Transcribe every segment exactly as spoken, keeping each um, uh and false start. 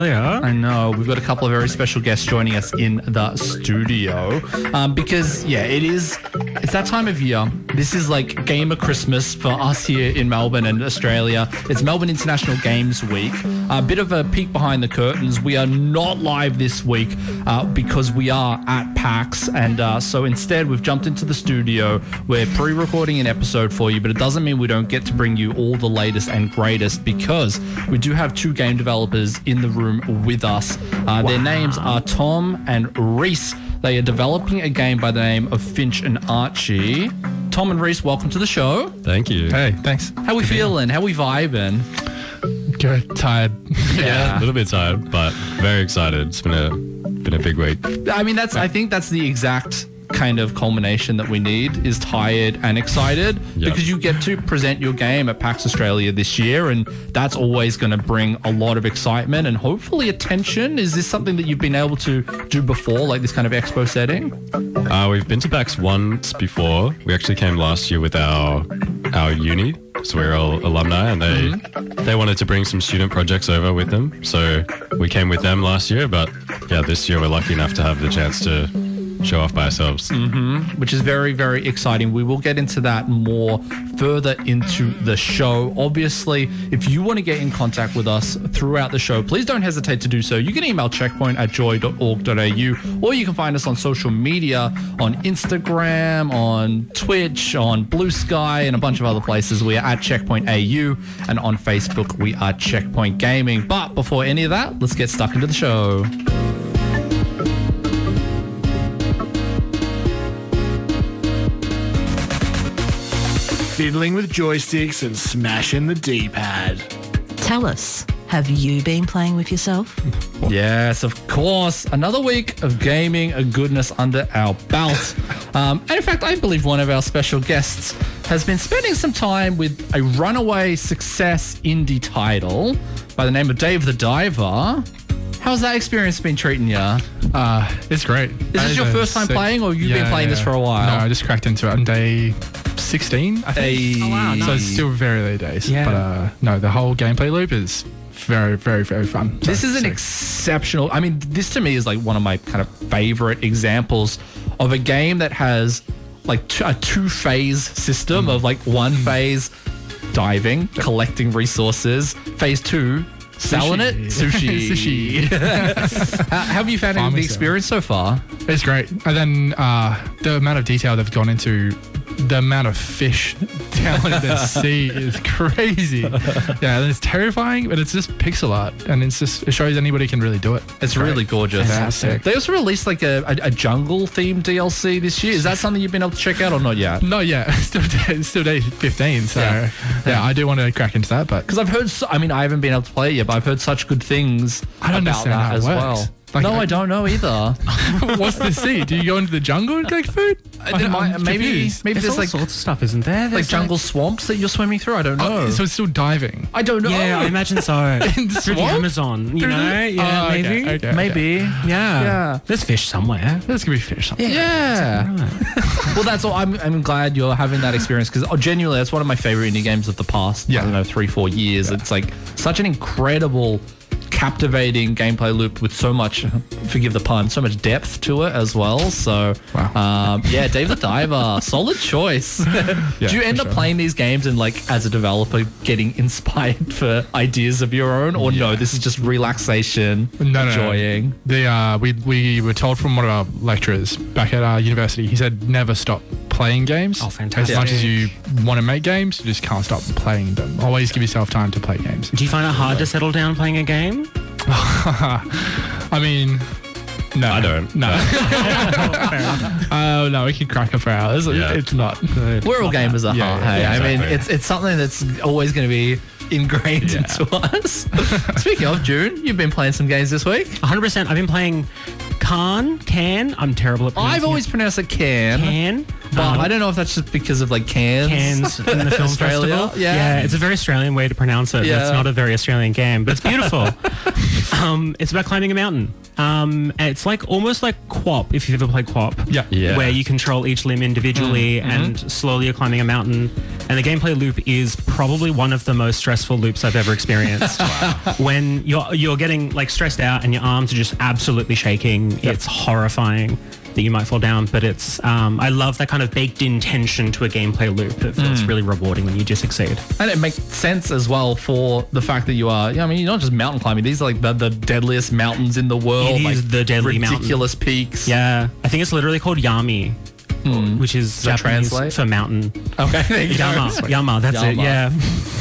I know. We've got a couple of very special guests joining us in the studio um, because, yeah, it is, it's that time of year. This is like Gamer Christmas for us here in Melbourne and Australia. It's Melbourne International Games Week. A bit of a peek behind the curtains. We are not live this week uh, because we are at PAX. And uh, so instead, we've jumped into the studio. We're pre-recording an episode for you, but it doesn't mean we don't get to bring you all the latest and greatest because we do have two game developers in the room with us. Uh, wow. Their names are Tom and Reese. They are developing a game by the name of Finch and Archie. Tom and Reese, welcome to the show. Thank you. Hey, thanks. How we feeling? How we vibing? Good. Tired. Yeah, yeah, a little bit tired, but very excited. It's been a been a big week. I mean, that's. I think that's the exact kind of culmination that we need is tired and excited yep. because you get to present your game at PAX Australia this year, and that's always going to bring a lot of excitement and hopefully attention. Is this something that you've been able to do before, like this kind of expo setting? Uh, we've been to PAX once before. We actually came last year with our our uni, so we're all alumni, and they mm-hmm. they wanted to bring some student projects over with them, so we came with them last year. But yeah, this year we're lucky enough to have the chance to show off by ourselves. Mm-hmm. Which is very, very exciting. We will get into that more further into the show. Obviously, if you want to get in contact with us throughout the show, please don't hesitate to do so. You can email checkpoint at joy dot org dot a u, or you can find us on social media, on Instagram, on Twitch, on Blue Sky, and a bunch of other places. We are at Checkpoint A U, and on Facebook, we are Checkpoint Gaming. But before any of that, let's get stuck into the show. Fiddling with joysticks and smashing the D-pad. Tell us, have you been playing with yourself? Yes, of course. Another week of gaming and goodness under our belt. Um, and in fact, I believe one of our special guests has been spending some time with a runaway success indie title by the name of Dave the Diver. How's that experience been treating you? Uh, it's great. Is this your first time sick. playing, or you've yeah, been playing yeah. this for a while? No, I just cracked into it on day sixteen, I think. Hey. Oh, wow, nice. So it's still very early days. Yeah. But uh, no, the whole gameplay loop is very, very, very fun. So, this is an so. exceptional... I mean, this to me is like one of my kind of favorite examples of a game that has like t- a two-phase system mm. of like one phase diving, yep. collecting resources, phase two... Selling Sushi. it? Sushi. Sushi. How have you found Farming the experience so far? It's great. And then uh, the amount of detail they've gone into, the amount of fish down in the sea is crazy. Yeah, and it's terrifying, but it's just pixel art. And it's just, it shows anybody can really do it. It's great. Really gorgeous. Fantastic. They also released like a, a, a jungle-themed D L C this year. Is that something you've been able to check out or not yet? Not yet. It's still, it's still day fifteen. So yeah, yeah I do want to crack into that. But because I've heard, so, I mean, I haven't been able to play it yet, but I've heard such good things I don't about understand that how it as works. well. Like, no, I, I don't know either. What's the sea? Do you go into the jungle and collect food? I, I, maybe confused. maybe there's, there's all like sorts of stuff, isn't there? Like There's jungle like, swamps that you're swimming through. I don't know. Oh, so it's still diving. I don't know. Yeah, I imagine so. In the Through the swamp? Amazon, you Through know? the- Yeah, Oh, okay, maybe. okay, okay. maybe. Yeah. Yeah. There's fish somewhere. There's gonna be fish. Something. Yeah. Right. Well, that's all. I'm, I'm glad you're having that experience because oh, genuinely, that's one of my favorite indie games of the past. Yeah. I don't know, three, four years. Yeah. It's like such an incredible, captivating gameplay loop with so much, forgive the pun, so much depth to it as well. So, Wow. um, yeah, Dave the Diver, solid choice. Yeah, Do you end for up sure. playing these games and like as a developer getting inspired for ideas of your own, or no? This is just relaxation, No, no, no. enjoying. The uh, we we were told from one of our lecturers back at our university. He said never stop playing games. Oh, fantastic. As much as you want to make games, you just can't stop playing them. Always give yourself time to play games. Do you find it hard to settle down playing a game? I mean, no, I don't. No. Oh no, we can crack up for hours. Yeah. It's not. We're all gamers at Yeah, heart. yeah, Hey, yeah, I mean, exactly. it's it's something that's always going to be ingrained Yeah. into us. Speaking of June, you've been playing some games this week. one hundred percent. I've been playing Can. Can. I'm terrible at pronouncing I've always it. pronounced it can, Can. but Um, I don't know if that's just because of like cans. Cans in the film Australia, festival. yeah. it's a very Australian way to pronounce it. Yeah. But it's not a very Australian game, but it's beautiful. um, it's about climbing a mountain. Um, and it's like almost like Quap, if you've ever played Quap. Yeah. Yeah. Where you control each limb individually Mm-hmm. and slowly you're climbing a mountain. And the gameplay loop is probably one of the most stressful loops I've ever experienced. When you're you're getting like stressed out and your arms are just absolutely shaking. It's horrifying that you might fall down, but it's um, I love that kind of baked in tension to a gameplay loop. It feels really rewarding when you do succeed. And it makes sense as well for the fact that you are, yeah, I mean, you're not just mountain climbing. These are like the, the deadliest mountains in the world. It is like the deadly mountain. ridiculous peaks. Yeah, I think it's literally called Yami, which is that Japanese translate? for mountain. Okay. there you go. Yama, Yama, that's it. Yama. Yeah.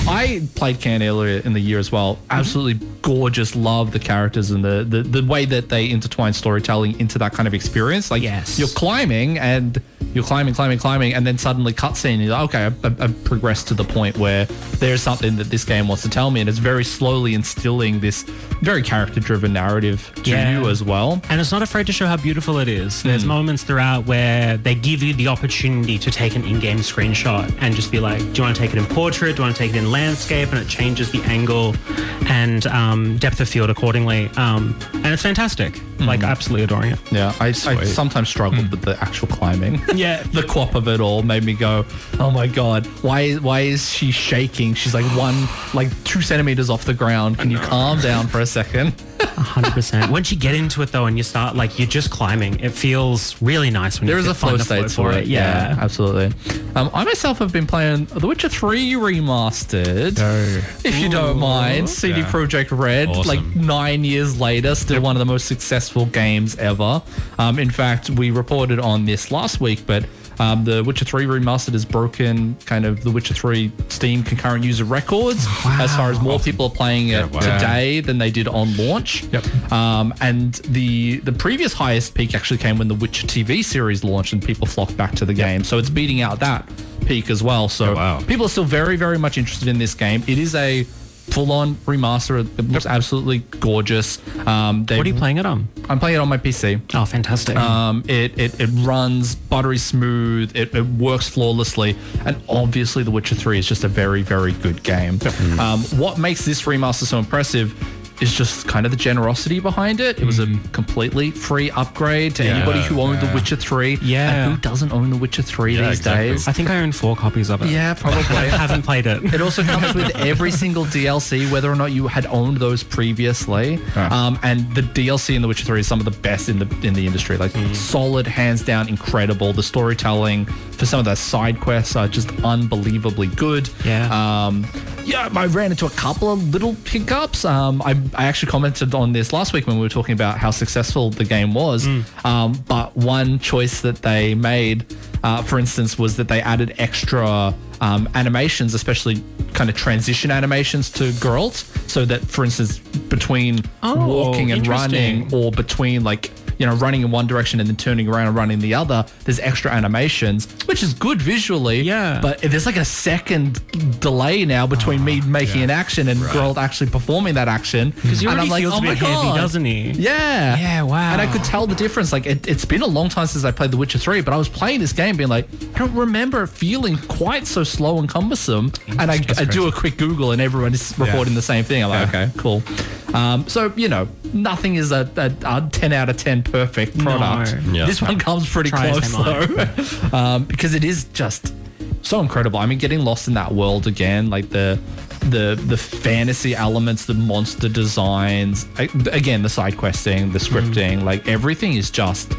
I played Can earlier in the year as well. Absolutely gorgeous. Love the characters and the, the, the way that they intertwine storytelling into that kind of experience. Like, Yes. you're climbing and you're climbing, climbing, climbing, and then suddenly cutscene. You're like, okay, I've, I've progressed to the point where there's something that this game wants to tell me, and it's very slowly instilling this very character-driven narrative to Yeah. you as well. And it's not afraid to show how beautiful it is. There's moments throughout where they give you the opportunity to take an in-game screenshot and just be like, do you want to take it in portrait? Do you want to take it in landscape? And it changes the angle and um, depth of field accordingly. Um, and it's fantastic. Like, absolutely adoring it. Yeah, I, I sometimes struggled with the actual climbing. Yeah. The quap of it all made me go, oh my god, why why is she shaking? She's like one, like two centimeters off the ground. Can you calm down for a second? one hundred percent. Once you get into it, though, and you start, like, you're just climbing, it feels really nice when There you is a flow find the state flow for it. Yeah. absolutely. Um, I myself have been playing The Witcher three Remastered. No. If you don't mind, C D Yeah. Projekt Red, Awesome. like nine years later, still one of the most successful games ever. Um, in fact, we reported on this last week, but um, The Witcher three Remastered has broken kind of The Witcher three Steam concurrent user records as far as more people are playing it Yeah, wow. today than they did on launch. Yep. Um, and the the previous highest peak actually came when The Witcher T V series launched and people flocked back to the game. So it's beating out that peak as well. So Oh, wow. people are still very, very much interested in this game. It is a full-on remaster. It looks absolutely gorgeous. Um, they- What are you playing it on? I'm playing it on my P C. Oh, fantastic. Um, it, it it runs buttery smooth. It, it works flawlessly, and obviously, The Witcher three is just a very, very good game. Um, what makes this remaster so impressive is just kind of the generosity behind it. It was a completely free upgrade to Yeah, anybody who owned The yeah. Witcher three. Yeah. And who doesn't own The Witcher three Yeah, these exactly. days? I think I own four copies of it. Yeah, probably. I haven't played it. It also comes with every single D L C, whether or not you had owned those previously. Um, and the D L C in The Witcher three is some of the best in the in the industry. Like solid, hands down, incredible. The storytelling for some of the side quests are just unbelievably good. Yeah. Um, yeah, I ran into a couple of little hiccups. Um, I, I actually commented on this last week when we were talking about how successful the game was. Um, but one choice that they made, uh, for instance, was that they added extra um, animations, especially kind of transition animations to Geralt, so that, for instance, between Oh, walking and interesting. running, or between like, you know, running in one direction and then turning around and running the other, there's extra animations, which is good visually. Yeah. But there's like a second delay now between me making yeah. an action and Geralt actually performing that action. Because he And already I'm like, feels oh a my bit heavy, God. doesn't he? Yeah. Yeah, wow. And I could tell the difference. Like, it, it's been a long time since I played The Witcher three, but I was playing this game being like, I don't remember it feeling quite so slow and cumbersome. And I, I do a quick Google and everyone is reporting the same thing. I'm like, Yeah. okay, cool. Um, so, you know, nothing is a, a, a ten out of ten perfect product. Yeah. This one comes pretty Try as close, they though. um, because it is just so incredible. I mean, getting lost in that world again, like the the the fantasy elements, the monster designs, I, again, the side questing, the scripting, like everything is just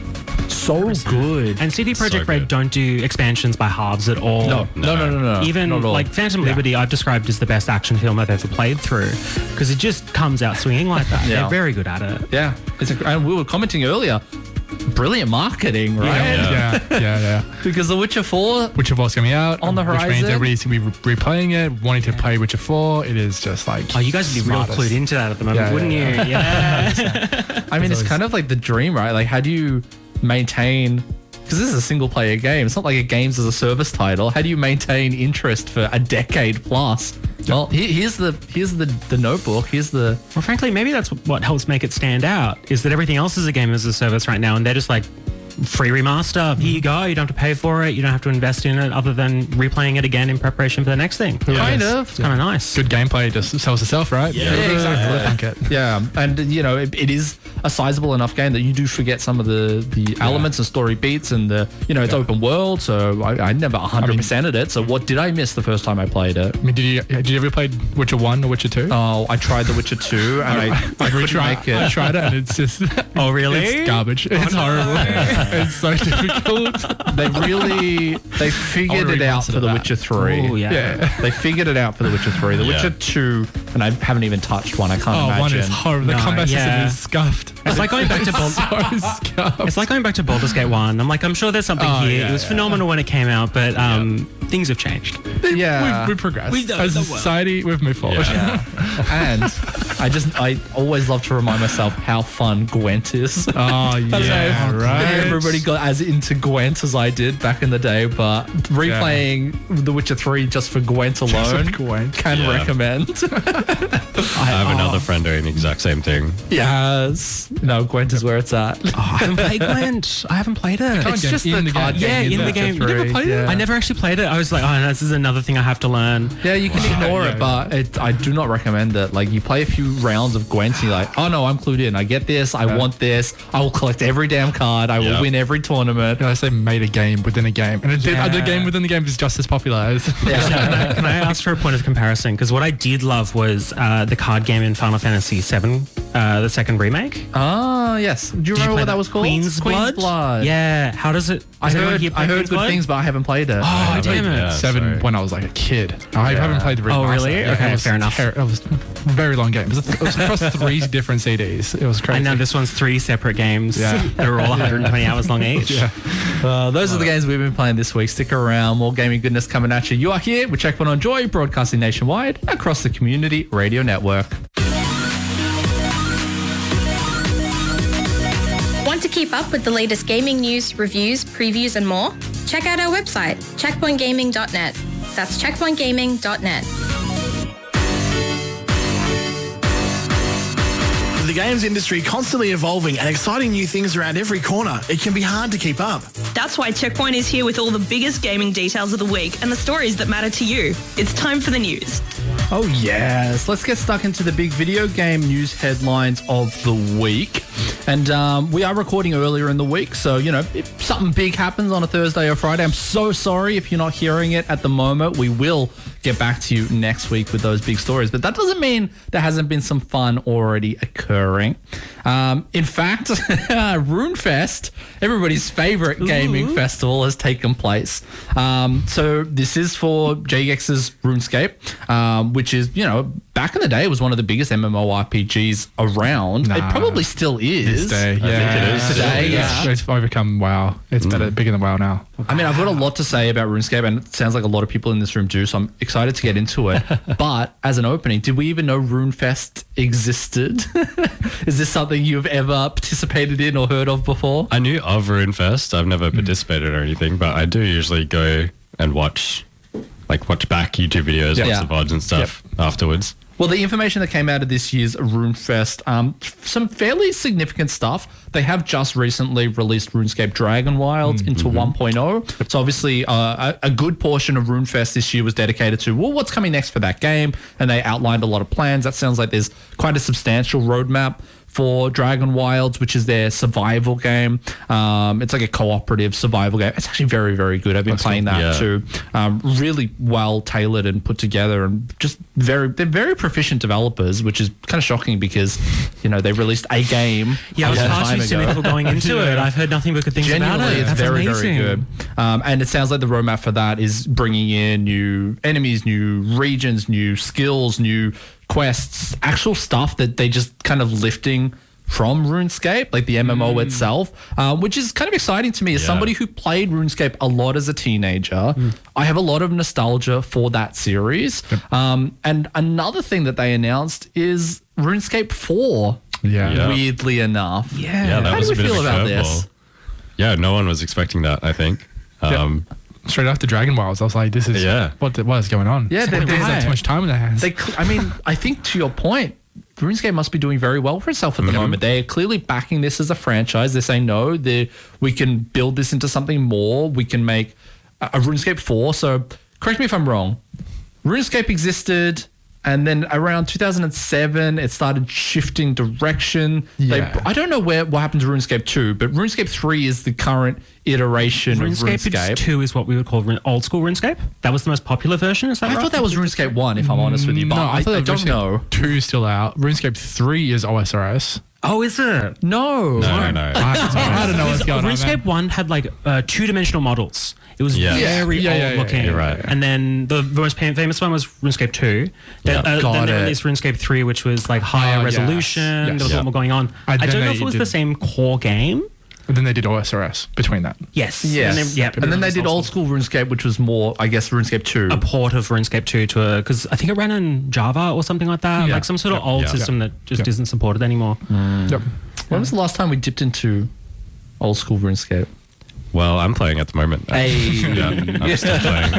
so good. And C D Projekt So Red good. don't do expansions by halves at all. no, no, no, no, no. Even not at all. like Phantom Liberty, I've described as the best action film I've ever played through because it just comes out swinging like that. Yeah. They're very good at it. yeah, it's a, and we were commenting earlier. Brilliant marketing, right? Yeah, yeah, yeah. Because The Witcher four, Witcher four is coming out On the which means horizon. everybody's gonna be re- replaying it, wanting to play Witcher four. It is just like Oh, you guys would be real smartest. clued into that at the moment, Yeah, wouldn't yeah, you? Yeah. I mean, it's always- kind of like the dream, right? Like, how do you maintain? Because this is a single player game. It's not like a games as a service title. How do you maintain interest for a decade plus? Well, he- here's the here's the the notebook. Here's the Well, frankly, maybe that's what helps make it stand out is that everything else is a game as a service right now, and they're just like, free remaster. Here you go. You don't have to pay for it. You don't have to invest in it other than replaying it again in preparation for the next thing. Kind of. It's kind of nice. Good gameplay just sells itself, right? Yeah, exactly. It. Yeah, and you know it, it is a sizable enough game that you do forget some of the the elements and story beats, and the you know it's Yeah. open world, so I, I never one hundred percented it. So what did I miss the first time I played it? I mean, did you did you ever play Witcher one or Witcher two? Oh, I tried The Witcher two, and I, I couldn't Try- make it. I tried it, and it's just Oh, really? it's garbage. It's horrible. It's so difficult. They really they figured it out remaster for The that. Witcher three. Oh, yeah. Yeah. They figured it out for The Witcher three. The Yeah. Witcher two, and I haven't even touched one. I can't Oh, imagine. one is horrible. The No, combat yeah. system is scuffed. It's like going back to Bald- so scuffed. It's like going back to Baldur's Gate one. I'm like, I'm sure there's something Oh, here. yeah, it was yeah. phenomenal when it came out, but um, things have changed. Yeah. We've, we've progressed. We've done As a the work. society, we've moved forward. Yeah. And I just I always love to remind myself how fun Gwent is. Oh, yeah, I don't know if right. everybody got as into Gwent as I did back in the day, but replaying The Witcher three just for Gwent alone for Gwent. can Yeah. recommend. I have another friend doing the exact same thing. Yes. No, Gwent is where it's at. Oh, I haven't played Gwent. I haven't played it. It's game, just in the the card game. game. Yeah, in the Witcher game. You never three. played Yeah. it? I never actually played it. I was like, oh, no, this is another thing I have to learn. Yeah, you can ignore Yeah, it, but it, I do not recommend it. Like, you play a few rounds of Gwent and you're like, oh no, I'm clued in. I get this. I want this. I will collect every damn card. I will Yeah. win every tournament. You know, they made a game within a game, and it did, Yeah. the game within the game is just as popular as. Yeah. Can I, can I ask for a point of comparison? Because what I did love was uh, the card game in Final Fantasy seven, uh, the second remake. Ah, yes. Do you Did you remember play what that was called? Queen's Blood? Blood. Yeah. How does it? I has anyone heard, here I played heard Queen's good Blood? things, but I haven't played it. Oh, I damn haven't- it. yeah. Seven sorry. when I was like a kid. I haven't played the remaster. Oh, really? Yeah, Okay, it was fair enough. ter- it was a very long game. It was, it was across three different C Ds. It was crazy. I know this one's three separate games Yeah. that are all one hundred twenty hours long each. Yeah. Uh, those are the games we've been playing this week. Stick around. More gaming goodness coming at you. You are here with Checkpoint on Joy, broadcasting nationwide across the Community Radio Network. Want to keep up with the latest gaming news, reviews, previews, and more? Check out our website, checkpoint gaming dot net. That's checkpoint gaming dot net. With the games industry constantly evolving and exciting new things around every corner, it can be hard to keep up. That's why Checkpoint is here with all the biggest gaming details of the week and the stories that matter to you. It's time for the news. Oh, yes. Let's get stuck into the big video game news headlines of the week. And um, we are recording earlier in the week. So, you know, if something big happens on a Thursday or Friday, I'm so sorry if you're not hearing it at the moment. We will get back to you next week with those big stories. But that doesn't mean there hasn't been some fun already occurring. Um, in fact, RuneFest, everybody's favorite gaming Ooh. festival, has taken place. Um, so this is for J X's RuneScape, um, which is, you know, back in the day, it was one of the biggest MMORPGs around. Nah. It probably still is. Today, yeah. think it is Today, still, yeah. It's, it's overcome WoW. It's better, bigger than WoW now. I mean, I've got a lot to say about RuneScape, and it sounds like a lot of people in this room do, so I'm excited to get into it. But as an opening, did we even know RuneFest existed? Is this something you've ever participated in or heard of before? I knew of RuneFest. I've never participated or anything, but I do usually go and watch, like, watch back YouTube videos, Yeah. watch the V O Ds and stuff afterwards. Well, the information that came out of this year's RuneFest, um, some fairly significant stuff. They have just recently released RuneScape Dragon Wilds into one point oh. So obviously uh, a, a good portion of RuneFest this year was dedicated to, well, what's coming next for that game? And they outlined a lot of plans. That sounds like there's quite a substantial roadmap for Dragon Wilds, which is their survival game. Um, it's like a cooperative survival game. It's actually very, very good. I've been That's playing cool. that Yeah. too. Um, really well tailored and put together, and just very, they're very proficient developers, which is kind of shocking because, you know, they released a game. Yeah, I a was long far time too ago. cynical going into it. I've heard nothing but good things about Genuinely, it. it's That's very, amazing. very good. Um, and it sounds like the roadmap for that is bringing in new enemies, new regions, new skills, new quests, actual stuff that they just kind of lifting from RuneScape, like the M M O Mm. itself, um, which is kind of exciting to me. As Yeah. somebody who played RuneScape a lot as a teenager, Mm. I have a lot of nostalgia for that series. Um, and another thing that they announced is RuneScape four, Yeah. Yeah. weirdly enough. Yeah. Yeah, that How was do a we bit feel of a about curveball. this? Yeah, no one was expecting that, I think. Um, Straight after Dragon Wilds, I was like, this is Yeah. what, what is going on? Yeah, they- they, they- have too much time in their hands. They, cl- I mean, I think to your point, RuneScape must be doing very well for itself at the Mm-hmm. moment. They're clearly backing this as a franchise. They're saying, no, they we can build this into something more. We can make a, a RuneScape four. So correct me if I'm wrong. RuneScape existed, and then around two thousand seven, it started shifting direction. They, Yeah. I don't know where what happened to RuneScape two, but RuneScape three is the current iteration RuneScape, of RuneScape. two is what we would call run- old school RuneScape. That was the most popular version, is that I right? thought that was RuneScape one, if I'm honest with you, but no, I, I thought I that don't RuneScape know. two is still out. RuneScape three is O S R S. Oh, is it? No. No, no, no. I, I don't know what's going on. RuneScape man. one had like uh, two-dimensional models. It was Yeah. very Yeah, yeah, old yeah, looking. you're right. And then the most pa- famous one was RuneScape two. Then, Yeah. uh, Got then they it. released RuneScape three, which was like higher Oh, yes. resolution. Yes. There was a Yeah. lot more going on. And I then don't know they if it was the did- same core game. And then they did O S R S between that. Yes. Yes. And then, yeah, and then they it was did old school RuneScape, which was more, I guess, RuneScape two. a port of RuneScape two to a because I think it ran in Java or something like that, Yeah. like some sort of Yeah. old Yeah. system that just Yeah. isn't supported anymore. Yep. When was the last time we dipped into old school RuneScape? Well, I'm playing at the moment. Hey. Yeah, I'm still playing.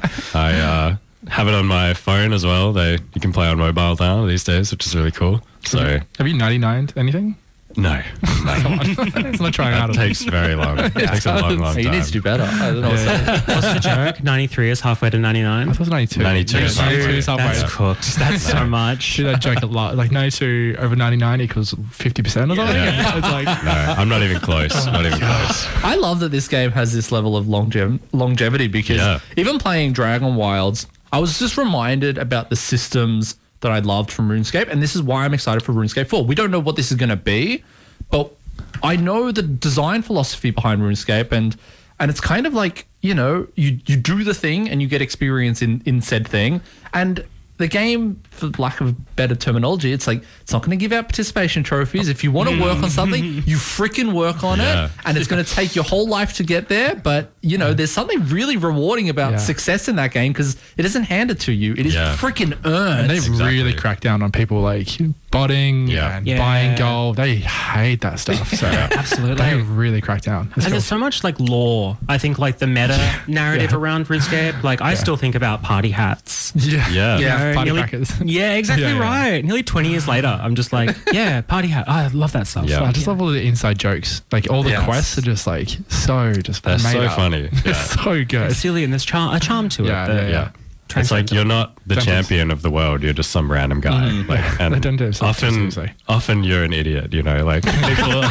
I uh, have it on my phone as well. They you can play on mobile now these days, which is really cool. So Have you ninety-nined anything? no, It's not trying that out. takes very long. It takes a long, long Hey, you time. need to do better. I don't know what's up. What's the joke? ninety-three is halfway to ninety-nine. I thought it was ninety-two. ninety-two is halfway. ninety-two is halfway. That's cooked. That's so much. Do that joke a lot. Like ninety-two over ninety-nine equals fifty percent or something. Yeah. It's like, No, I'm not even close. Not even close. I love that this game has this level of longev- longevity because Yeah. even playing Dragon Wilds, I was just reminded about the systems that I loved from RuneScape, and this is why I'm excited for RuneScape four. We don't know what this is going to be, but I know the design philosophy behind RuneScape, and and it's kind of like, you know, you you do the thing and you get experience in in said thing, and the game, for lack of better terminology, it's like it's not going to give out participation trophies. If you want to work on something, you freaking work on Yeah. it, and it's going to take your whole life to get there. But you know, there's something really rewarding about Yeah. success in that game because it isn't handed to you; it is Yeah. freaking earned. they Exactly. really crack down on people like botting Yeah. and Yeah. buying gold. They hate that stuff. So Absolutely. they really crack down. It's And cool. there's so much like lore. I think like the meta narrative Yeah. around RuneScape. Like I still think about party hats. yeah. Yeah. You know, Party nearly- crackers. Yeah, exactly Yeah, yeah. right. Nearly twenty years later, I'm just like, yeah, party hat. Oh, I love that stuff. Yeah. I just love all the inside jokes. Like all the Yes. quests are just like so just They're made so up. funny. They're Yeah. so good. It's silly and there's char- a charm to it. Yeah, that- yeah, yeah. Yeah. It's like you're not the Examples. champion of the world. You're just some random guy. Like, and They don't do it so often, seriously. often you're an idiot. You know, like people,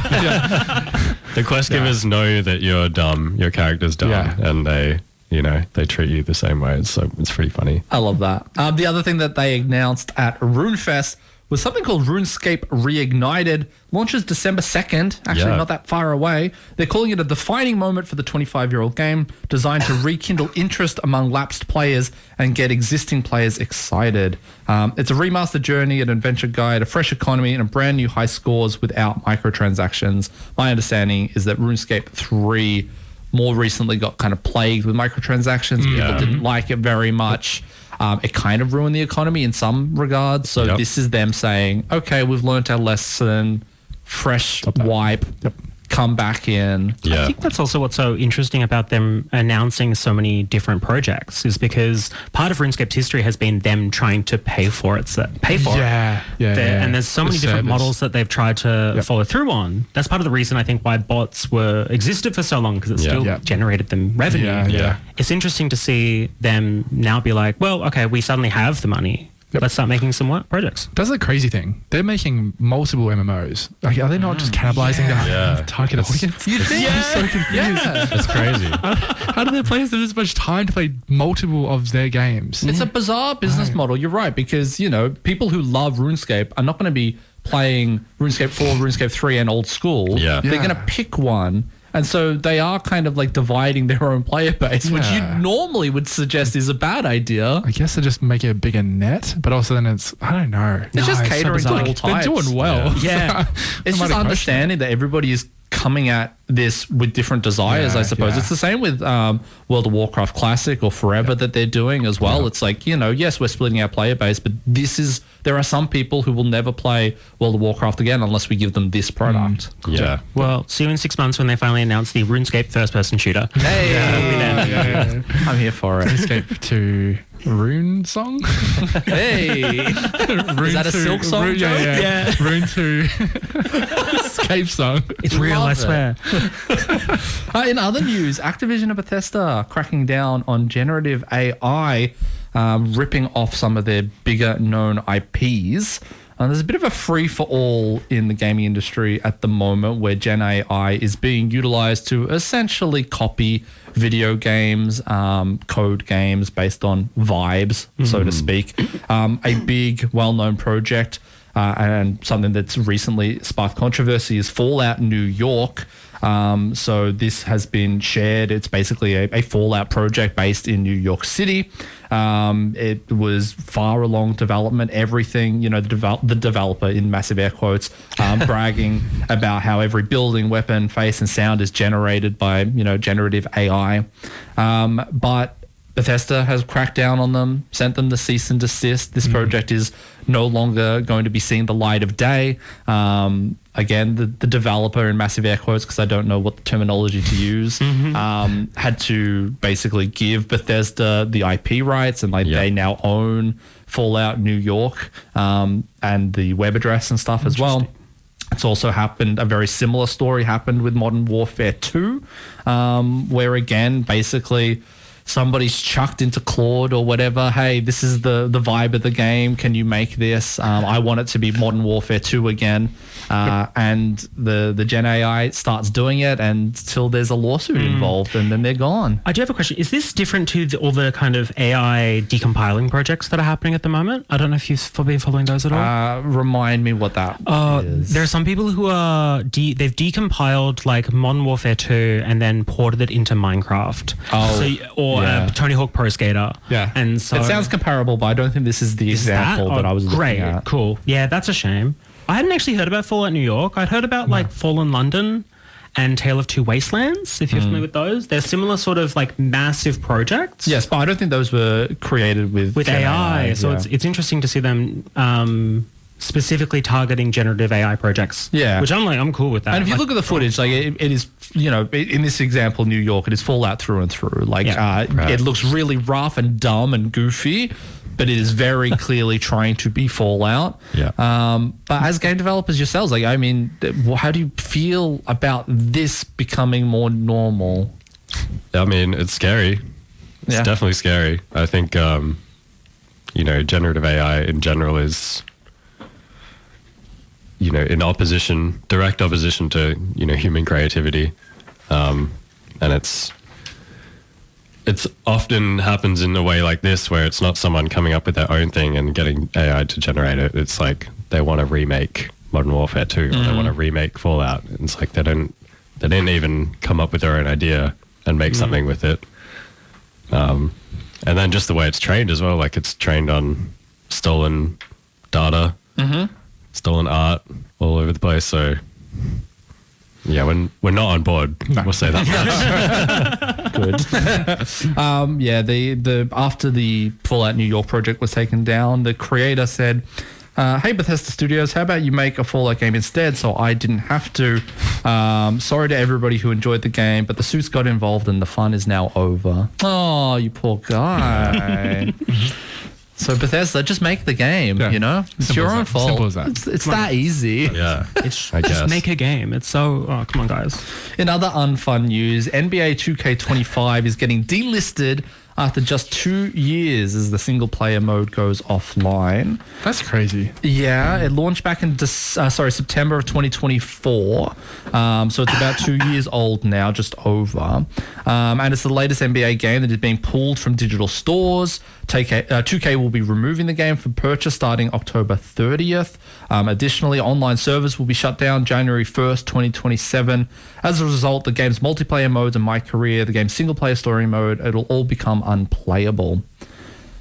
the quest givers know that you're dumb. Your character's dumb, Yeah. and they, you know, they treat you the same way. It's so it's pretty funny. I love that. Um, the other thing that they announced at RuneFest was something called RuneScape Reignited. Launches December second, actually Yeah. not that far away. They're calling it a defining moment for the twenty-five-year-old game, designed to rekindle interest among lapsed players and get existing players excited. Um, it's a remastered journey, an adventure guide, a fresh economy, and a brand new high scores without microtransactions. My understanding is that RuneScape three more recently got kind of plagued with microtransactions. People Yeah. didn't like it very much. Um, it kind of ruined the economy in some regards. So Yep. this is them saying, okay, we've learnt our lesson, fresh wipe, come back in. I Yeah. think that's also what's so interesting about them announcing so many different projects is because part of RuneScape's history has been them trying to pay for it, so- pay for it. Yeah, yeah, There- yeah. And there's so The many different service. models that they've tried to Yep. follow through on. That's part of the reason I think why bots were existed for so long because it Yeah. still Yeah. generated them revenue. Yeah, yeah. It's interesting to see them now be like, well, okay, we suddenly have the money. Yep. Let's start making some work projects. That's the crazy thing. They're making multiple M M Os. Like, are they not just cannibalizing the Yeah. target audience? You think? I'm so confused. Yeah. It's crazy. How do their players have this much time to play multiple of their games? It's a bizarre business model. You're right, because, you know, people who love RuneScape are not going to be playing RuneScape four, RuneScape three, and old school. Yeah. They're Yeah. going to pick one. And so they are kind of like dividing their own player base, which you Yeah. normally would suggest is a bad idea. I guess they're just making a bigger net, but also then it's, I don't know. It's just so catering to bizarre. all They're types. doing well. Yeah. It's I'm just not understanding that everybody is coming at this with different desires, Yeah, I suppose. yeah. It's the same with um, World of Warcraft Classic or Forever that they're doing as well. It's like, you know, yes, we're splitting our player base, but this is, there are some people who will never play World of Warcraft again unless we give them this product. Yeah. Well, see you in six months when they finally announce the RuneScape first-person shooter. Hey, Yeah, yeah. I'm here for it. Escape to Rune Song? Hey, Rune that a to- Silk Song Rune, yeah, joke? yeah. Rune to Escape Song. It's real, I Love swear. Uh, in other news, Activision and Bethesda cracking down on generative A I, um, ripping off some of their bigger known I Ps. And there's a bit of a free-for-all in the gaming industry at the moment where Gen A I is being utilized to essentially copy video games, um, code games based on vibes, so to speak. Um, a big, well-known project uh, and something that's recently sparked controversy is Fallout New York. Um, so this has been shared. It's basically a, a Fallout project based in New York City. Um, it was far along development. Everything, you know, the, devel- the developer in massive air quotes, um, bragging about how every building, weapon, face, and sound is generated by, you know, generative A I. Um, but Bethesda has cracked down on them, sent them the cease and desist. This project is no longer going to be seeing the light of day. Um, again, the, the developer in massive air quotes, because I don't know what the terminology to use, um, had to basically give Bethesda the I P rights, and like Yeah. they now own Fallout New York um, and the web address and stuff as well. It's also happened, a very similar story happened with Modern Warfare two, um, where again, basically, somebody's chucked into Claude or whatever, hey, this is the, the vibe of the game. Can you make this? Um, I want it to be Modern Warfare two again. Uh, and the, the Gen A I starts doing it until there's a lawsuit involved, and then they're gone. I do have a question. Is this different to the, all the kind of A I decompiling projects that are happening at the moment? I don't know if you've been following those at all. Uh, remind me what that Uh, is. there are some people who are de- they've decompiled like Modern Warfare two and then ported it into Minecraft. Oh, so, y- or yeah. uh, Tony Hawk Pro Skater. Yeah. and so It sounds comparable, but I don't think this is the Is example that, Oh, I was looking great, at. cool. Yeah, that's a shame. I hadn't actually heard about Fallout New York. I'd heard about like Fallen London and Tale of Two Wastelands. If you're familiar with those, they're similar sort of like massive projects. Yes, but I don't think those were created with with Gen A I. So yeah. it's it's interesting to see them um, specifically targeting generative A I projects. Yeah. which I'm like I'm cool with that. And if you Like, look at the footage, like it, it is, you know, in this example, New York, it is Fallout through and through. Like Yeah. uh, Right. it looks really rough and dumb and goofy, but it is very clearly trying to be Fallout. Yeah. Um, but as game developers yourselves, like I mean, th- how do you feel about this becoming more normal? I mean, it's scary. It's Yeah. definitely scary. I think, um, you know, generative A I in general is, you know, in opposition, direct opposition to, you know, human creativity. Um, and it's, it's often happens in a way like this where it's not someone coming up with their own thing and getting A I to generate it. It's like they want to remake Modern Warfare two or they want to remake Fallout. It's like they don't, they didn't even come up with their own idea and make something with it. Um, and then just the way it's trained as well, like it's trained on stolen data, stolen art all over the place. So yeah, when we're not on board, we'll say that much. Good. um, yeah, the the after the Fallout New York project was taken down, the creator said, uh, "Hey Bethesda Studios, how about you make a Fallout game instead? So I didn't have to. Um, sorry to everybody who enjoyed the game, but the suits got involved and the fun is now over. Oh, you poor guy." So Bethesda, just make the game. Yeah. You know, it's Simple your as own that. fault. Simple as that. It's, it's that easy. Yeah, It's I just guess. make a game. It's so oh come on guys. In other unfun news, N B A two K twenty-five is getting delisted after just two years as the single player mode goes offline. That's crazy. Yeah, it launched back in Dec- uh, sorry September of twenty twenty-four, um, so it's about two years old now, just over. Um, and it's the latest N B A game that is being pulled from digital stores. Take uh, two K will be removing the game from purchase starting October thirtieth. Um, additionally, online servers will be shut down January first, twenty twenty-seven. As a result, the game's multiplayer modes and My Career, the game's single player story mode, it'll all become unplayable.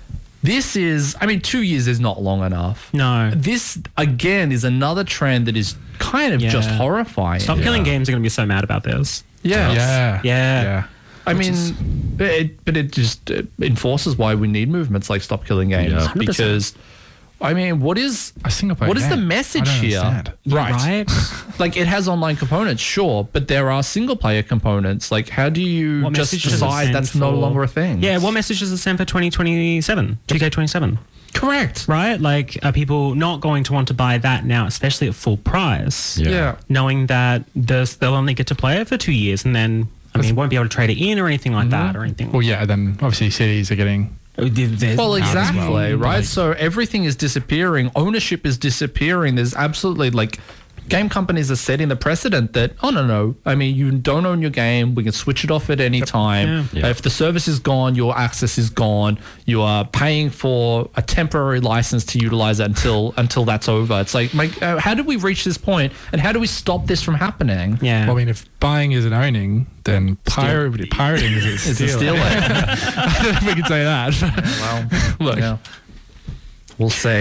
This is, I mean, two years is not long enough. No. This, again, is another trend that is kind of Yeah. just horrifying. Stop Killing Games are going to be so mad about this. Yeah. Yeah. Yeah. Yeah. I mean, it, but it just it enforces why we need movements like Stop Killing Games. Yeah. one hundred percent. Because, I mean, what is A single player what is the game. message I don't here? understand. Right. Right? Like, it has online components, sure, but there are single player components. Like, how do you What just message does it decide send that's no for- longer a thing? Yeah, what message does it send for twenty twenty-seven? two K twenty-seven? Correct. Right? Like, are people not going to want to buy that now, especially at full price? Yeah. Yeah. Knowing that this, they'll only get to play it for two years and then, I mean, won't be able to trade it in or anything like that or anything. Well, yeah. Then obviously C Ds are getting. There's Well, that as exactly, well. right? Like, So everything is disappearing. Ownership is disappearing. There's absolutely like game companies are setting the precedent that, oh, no, no. I mean, you don't own your game. We can switch it off at any time. Yeah. Yeah. If the service is gone, your access is gone. You are paying for a temporary license to utilize it until until that's over. It's like, like uh, how did we reach this point, and how do we stop this from happening? yeah. Well, I mean, if buying isn't owning, then pirating, pirating is It's a stealing. steal. I don't know if we can say that. Well, Look. yeah. We'll see.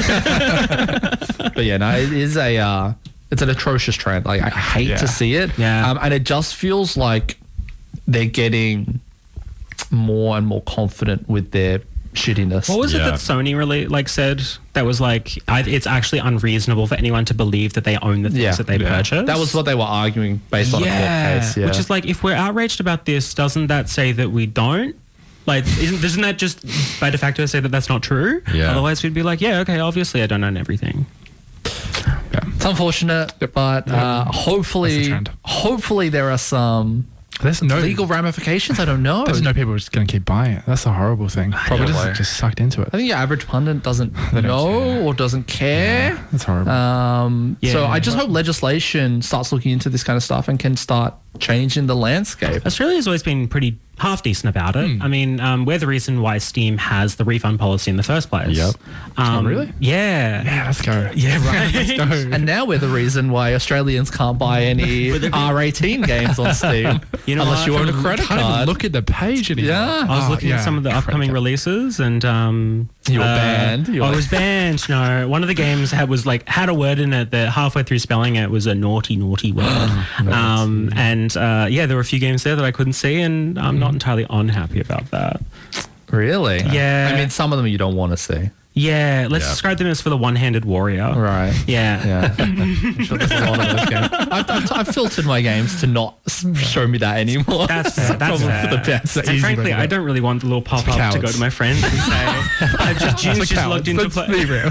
But yeah, no, it is a uh, it's an atrocious trend. Like, I hate Yeah. to see it. Yeah. Um, and it just feels like they're getting more and more confident with their shittiness. What was it Yeah. that Sony really like said that was like I, it's actually unreasonable for anyone to believe that they own the things Yeah. that they Yeah. purchased? That was what they were arguing based on a court case. Yeah. Which is like, if we're outraged about this, doesn't that say that we don't? Like, isn't, doesn't that just by de facto say that that's not true? Yeah. Otherwise, we'd be like, yeah, okay, obviously I don't own everything. it's unfortunate, but uh, That's hopefully, the trend. hopefully there are some There's no legal ramifications. I don't know. There's no people just going to keep buying it. That's a horrible thing. Probably just, Probably. just sucked into it. I think your average pundit doesn't They don't know care. or doesn't care. That's horrible. Um, So Yeah. I just hope legislation starts looking into this kind of stuff and can start changing the landscape. Australia's always been pretty half decent about it. I mean, um, we're the reason why Steam has the refund policy in the first place. Yep. Um, really? Yeah. yeah, let's go. Yeah, right. Let's go. And now we're the reason why Australians can't buy any R eighteen games on Steam You know unless what? you own a Can't credit Can't even card. look at the page anymore. Yeah. I was Oh, looking at yeah. some of the upcoming releases, and um, You were banned. You I were- was banned. No, one of the games had was like had a word in it that halfway through spelling it was a naughty, naughty word. um, and uh, yeah, there were a few games there that I couldn't see, and I'm not entirely unhappy about that. Really? Yeah. I mean, some of them you don't want to see. Yeah, let's Yeah. describe them as for the one-handed warrior. Right. Yeah. Yeah. I'm sure there's a lot of those games. I've, I've, I've filtered my games to not s- show me that anymore. That's fair. That's probably fair. for the best. And easy frankly, way to I go. don't really want the little pop-up to cowards. go to my friends and say, I just, June's just logged into play.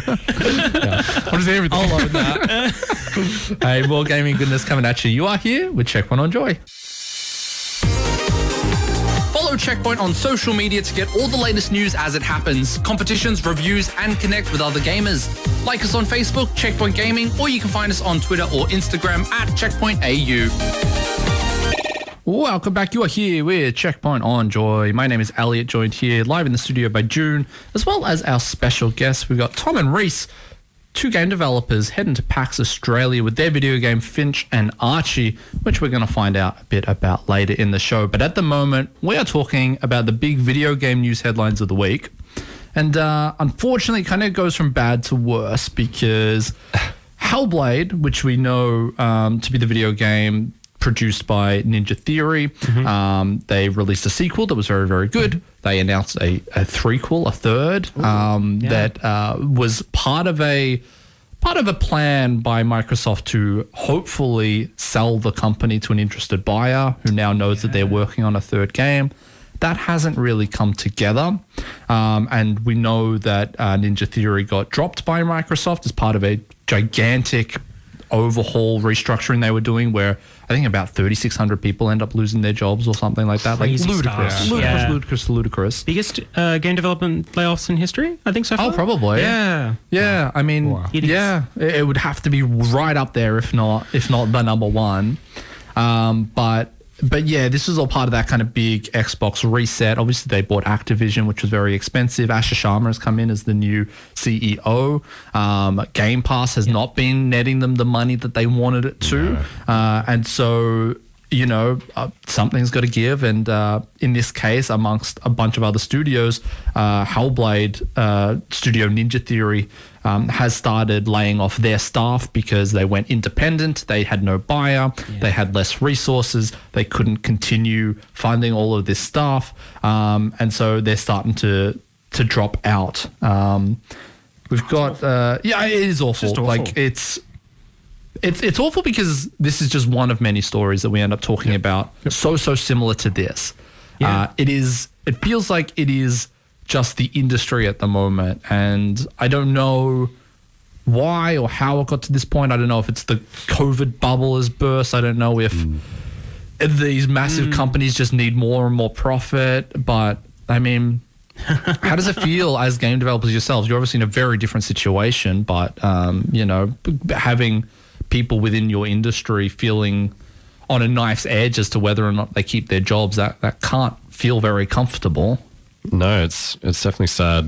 What is everything? I'll own that. Hey, more gaming goodness coming at you. You are here with Checkpoint on Joy. Follow Checkpoint on social media to get all the latest news as it happens, competitions, reviews, and connect with other gamers. Like us on Facebook, Checkpoint Gaming, or you can find us on Twitter or Instagram at Checkpoint A U. Welcome back. You are here with Checkpoint on Joy. My name is Elliot, joined here live in the studio by June, as well as our special guests. We've got Tom and Reese, two game developers heading to PAX Australia with their video game Finch and Archie, which we're going to find out a bit about later in the show. But at the moment, we are talking about the big video game news headlines of the week. And uh, unfortunately, it kind of goes from bad to worse because Hellblade, which we know um, to be the video game produced by Ninja Theory. Mm-hmm. Um, they released a sequel that was very, very good. They announced a, a threequel, a third, um, yeah. that uh, was part of a part of a plan by Microsoft to hopefully sell the company to an interested buyer who now knows that they're working on a third game. That hasn't really come together. Um, and we know that uh, Ninja Theory got dropped by Microsoft as part of a gigantic overhaul restructuring they were doing where I think about thirty-six hundred people end up losing their jobs or something like that. Crazy like ludicrous, stuff. ludicrous, Yeah. ludicrous, ludicrous. Biggest uh, game development layoffs in history, I think so far. Oh, probably. Yeah. Yeah, I mean, Wow. It is. yeah, it, it would have to be right up there, if not, if not the number one. Um, but, but yeah, this was all part of that kind of big Xbox reset. Obviously, they bought Activision, which was very expensive. Asher Sharma has come in as the new C E O. Um, Game Pass has not been netting them the money that they wanted it to, uh, and so you know, uh, something's got to give. And uh, in this case, amongst a bunch of other studios, uh, Hellblade uh, studio Ninja Theory um, has started laying off their staff because they went independent. They had no buyer. Yeah. They had less resources. They couldn't continue funding all of this stuff. Um, and so they're starting to to drop out. Um, we've got, uh, yeah, it is awful. It's awful. Like it's, It's it's awful because this is just one of many stories that we end up talking yep. about. Yep. So so similar to this. Yeah. Uh, it is. It feels like it is just the industry at the moment, and I don't know why or how it got to this point. I don't know if it's the COVID bubble has burst. I don't know if mm. these massive mm. companies just need more and more profit. But I mean, how does it feel as game developers yourselves? You're obviously in a very different situation, but um, you know, having people within your industry feeling on a knife's edge as to whether or not they keep their jobs, that, that can't feel very comfortable. No, it's it's definitely sad.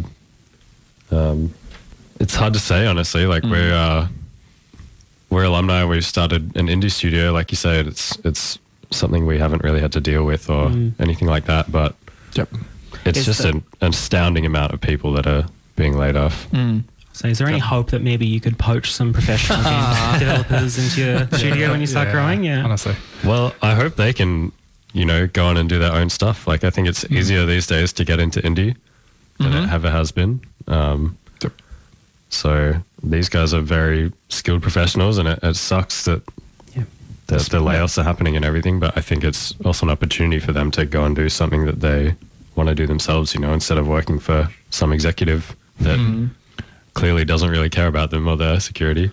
Um, it's hard to say, honestly. Like mm. we're uh, we're alumni. We've started an indie studio, like you said. It's it's something we haven't really had to deal with or mm. anything like that. But yep. it's Is just the- an, an astounding amount of people that are being laid off. Mm. So is there any hope that maybe you could poach some professional game developers into your studio when you start yeah, growing? Yeah, honestly. Well, I hope they can, you know, go on and do their own stuff. Like, I think it's Mm. easier these days to get into indie than Mhm. it ever has been. Um, Yep. so these guys are very skilled professionals, and it, it sucks that Yeah. the, the layoffs are happening and everything. But I think it's also an opportunity for them to go and do something that they want to do themselves, you know, instead of working for some executive that Mm. clearly doesn't really care about them or their security.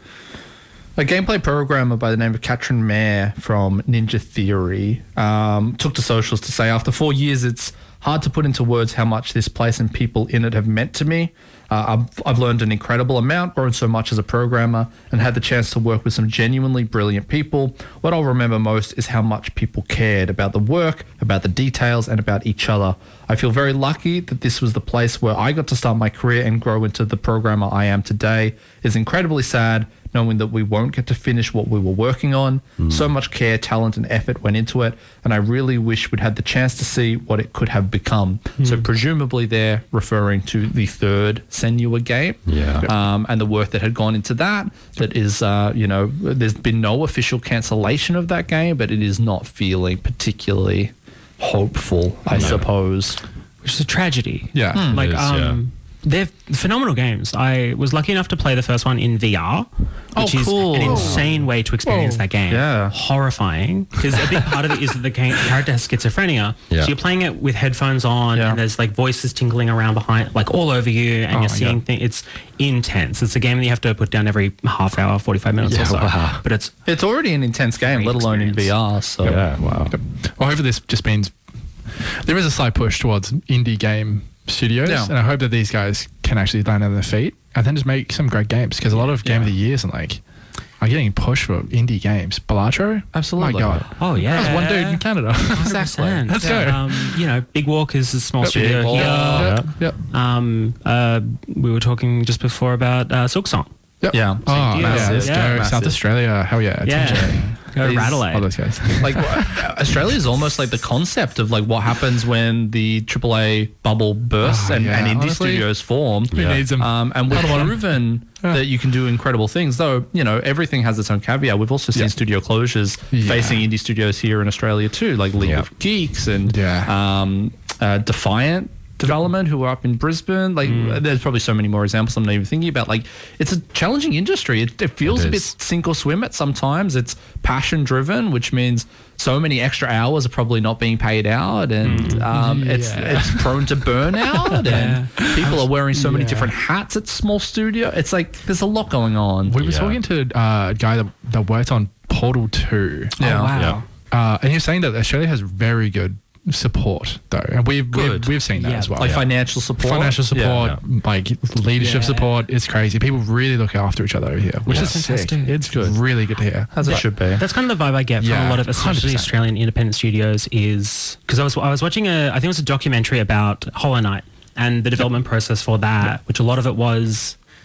A gameplay programmer by the name of Katrin Mayer from Ninja Theory um, took to socials to say, after four years, it's hard to put into words how much this place and people in it have meant to me. Uh, I've, I've learned an incredible amount, grown so much as a programmer, and had the chance to work with some genuinely brilliant people. What I'll remember most is how much people cared about the work, about the details, and about each other. I feel very lucky that this was the place where I got to start my career and grow into the programmer I am today. It's incredibly sad knowing that we won't get to finish what we were working on. Mm. So much care, talent, and effort went into it, and I really wish we'd had the chance to see what it could have become. Mm. So presumably they're referring to the third Senua game, Yeah. um, and the work that had gone into that. That is, uh, you know, there's been no official cancellation of that game, but it is not feeling particularly hopeful, I No. suppose. which is a tragedy. Yeah. Mm. Like It is, um, they're phenomenal games. I was lucky enough to play the first one in V R, which Oh, is cool. an insane way to experience Whoa. that game. Yeah. Horrifying. Because a big part of it is that the game, character has schizophrenia. Yeah. So you're playing it with headphones on, Yeah. and there's like voices tinkling around behind, like all over you, and Oh you're my seeing God. things. It's intense. It's a game that you have to put down every half hour, forty-five minutes or so. wow. But it's It's already an intense game, Great let alone in experience. V R. So Yeah, wow. Well, hopefully this just means there is a slight push towards indie game studios, Yeah. and I hope that these guys can actually land on their feet and then just make some great games, because a lot of game of the years and like are getting pushed for indie games. Balatro, Absolutely. my god, oh yeah, that was one dude in Canada. Exactly. Let's go. Um, you know, Big Walk is a small Yep. studio Big Walk. here. Yep. Yep. Um, uh, we were talking just before about uh, Silksong. Yep. Yeah. Oh, Same yeah, deal. let's Yeah. go. Massive. South Australia. Hell yeah. Yeah. T J. Go These- All Radelaide. those guys. like Australia is almost like the concept of like what happens when the triple A bubble bursts Oh, and, yeah, and indie honestly, studios form. We need some. Um, and we've proven that you can do incredible things, though, you know, everything has its own caveat. We've also seen Yeah. studio closures Yeah. facing indie studios here in Australia too, like League Yeah. of Geeks and Yeah. um, uh, Defiant Development, who are up in Brisbane. Like, there's probably so many more examples I'm not even thinking about. Like, it's a challenging industry. It, it feels It a bit is. sink or swim at sometimes. It's passion driven, which means so many extra hours are probably not being paid out, and um, it's Yeah. it's prone to burnout, and people are wearing so many Yeah. different hats at small studio. It's like there's a lot going on. We were Yeah. talking to uh, a guy that, that worked on Portal two. Yeah. Oh, wow. Yeah. Uh, and he was saying that Australia has very good support, though. And we've, Good. we've, we've seen that Yeah. as well. Like Yeah. financial support, Financial support, Yeah. like leadership Yeah. support. It's crazy. People really look after each other over here, which Yeah. is sick. Fantastic. It's good. Really good to hear. as it should be. That's kind of the vibe I get from Yeah, a lot of one hundred especially percent. Australian independent studios is because I was I was watching a I think it was a documentary about Hollow Knight and the development process for that, which a lot of it was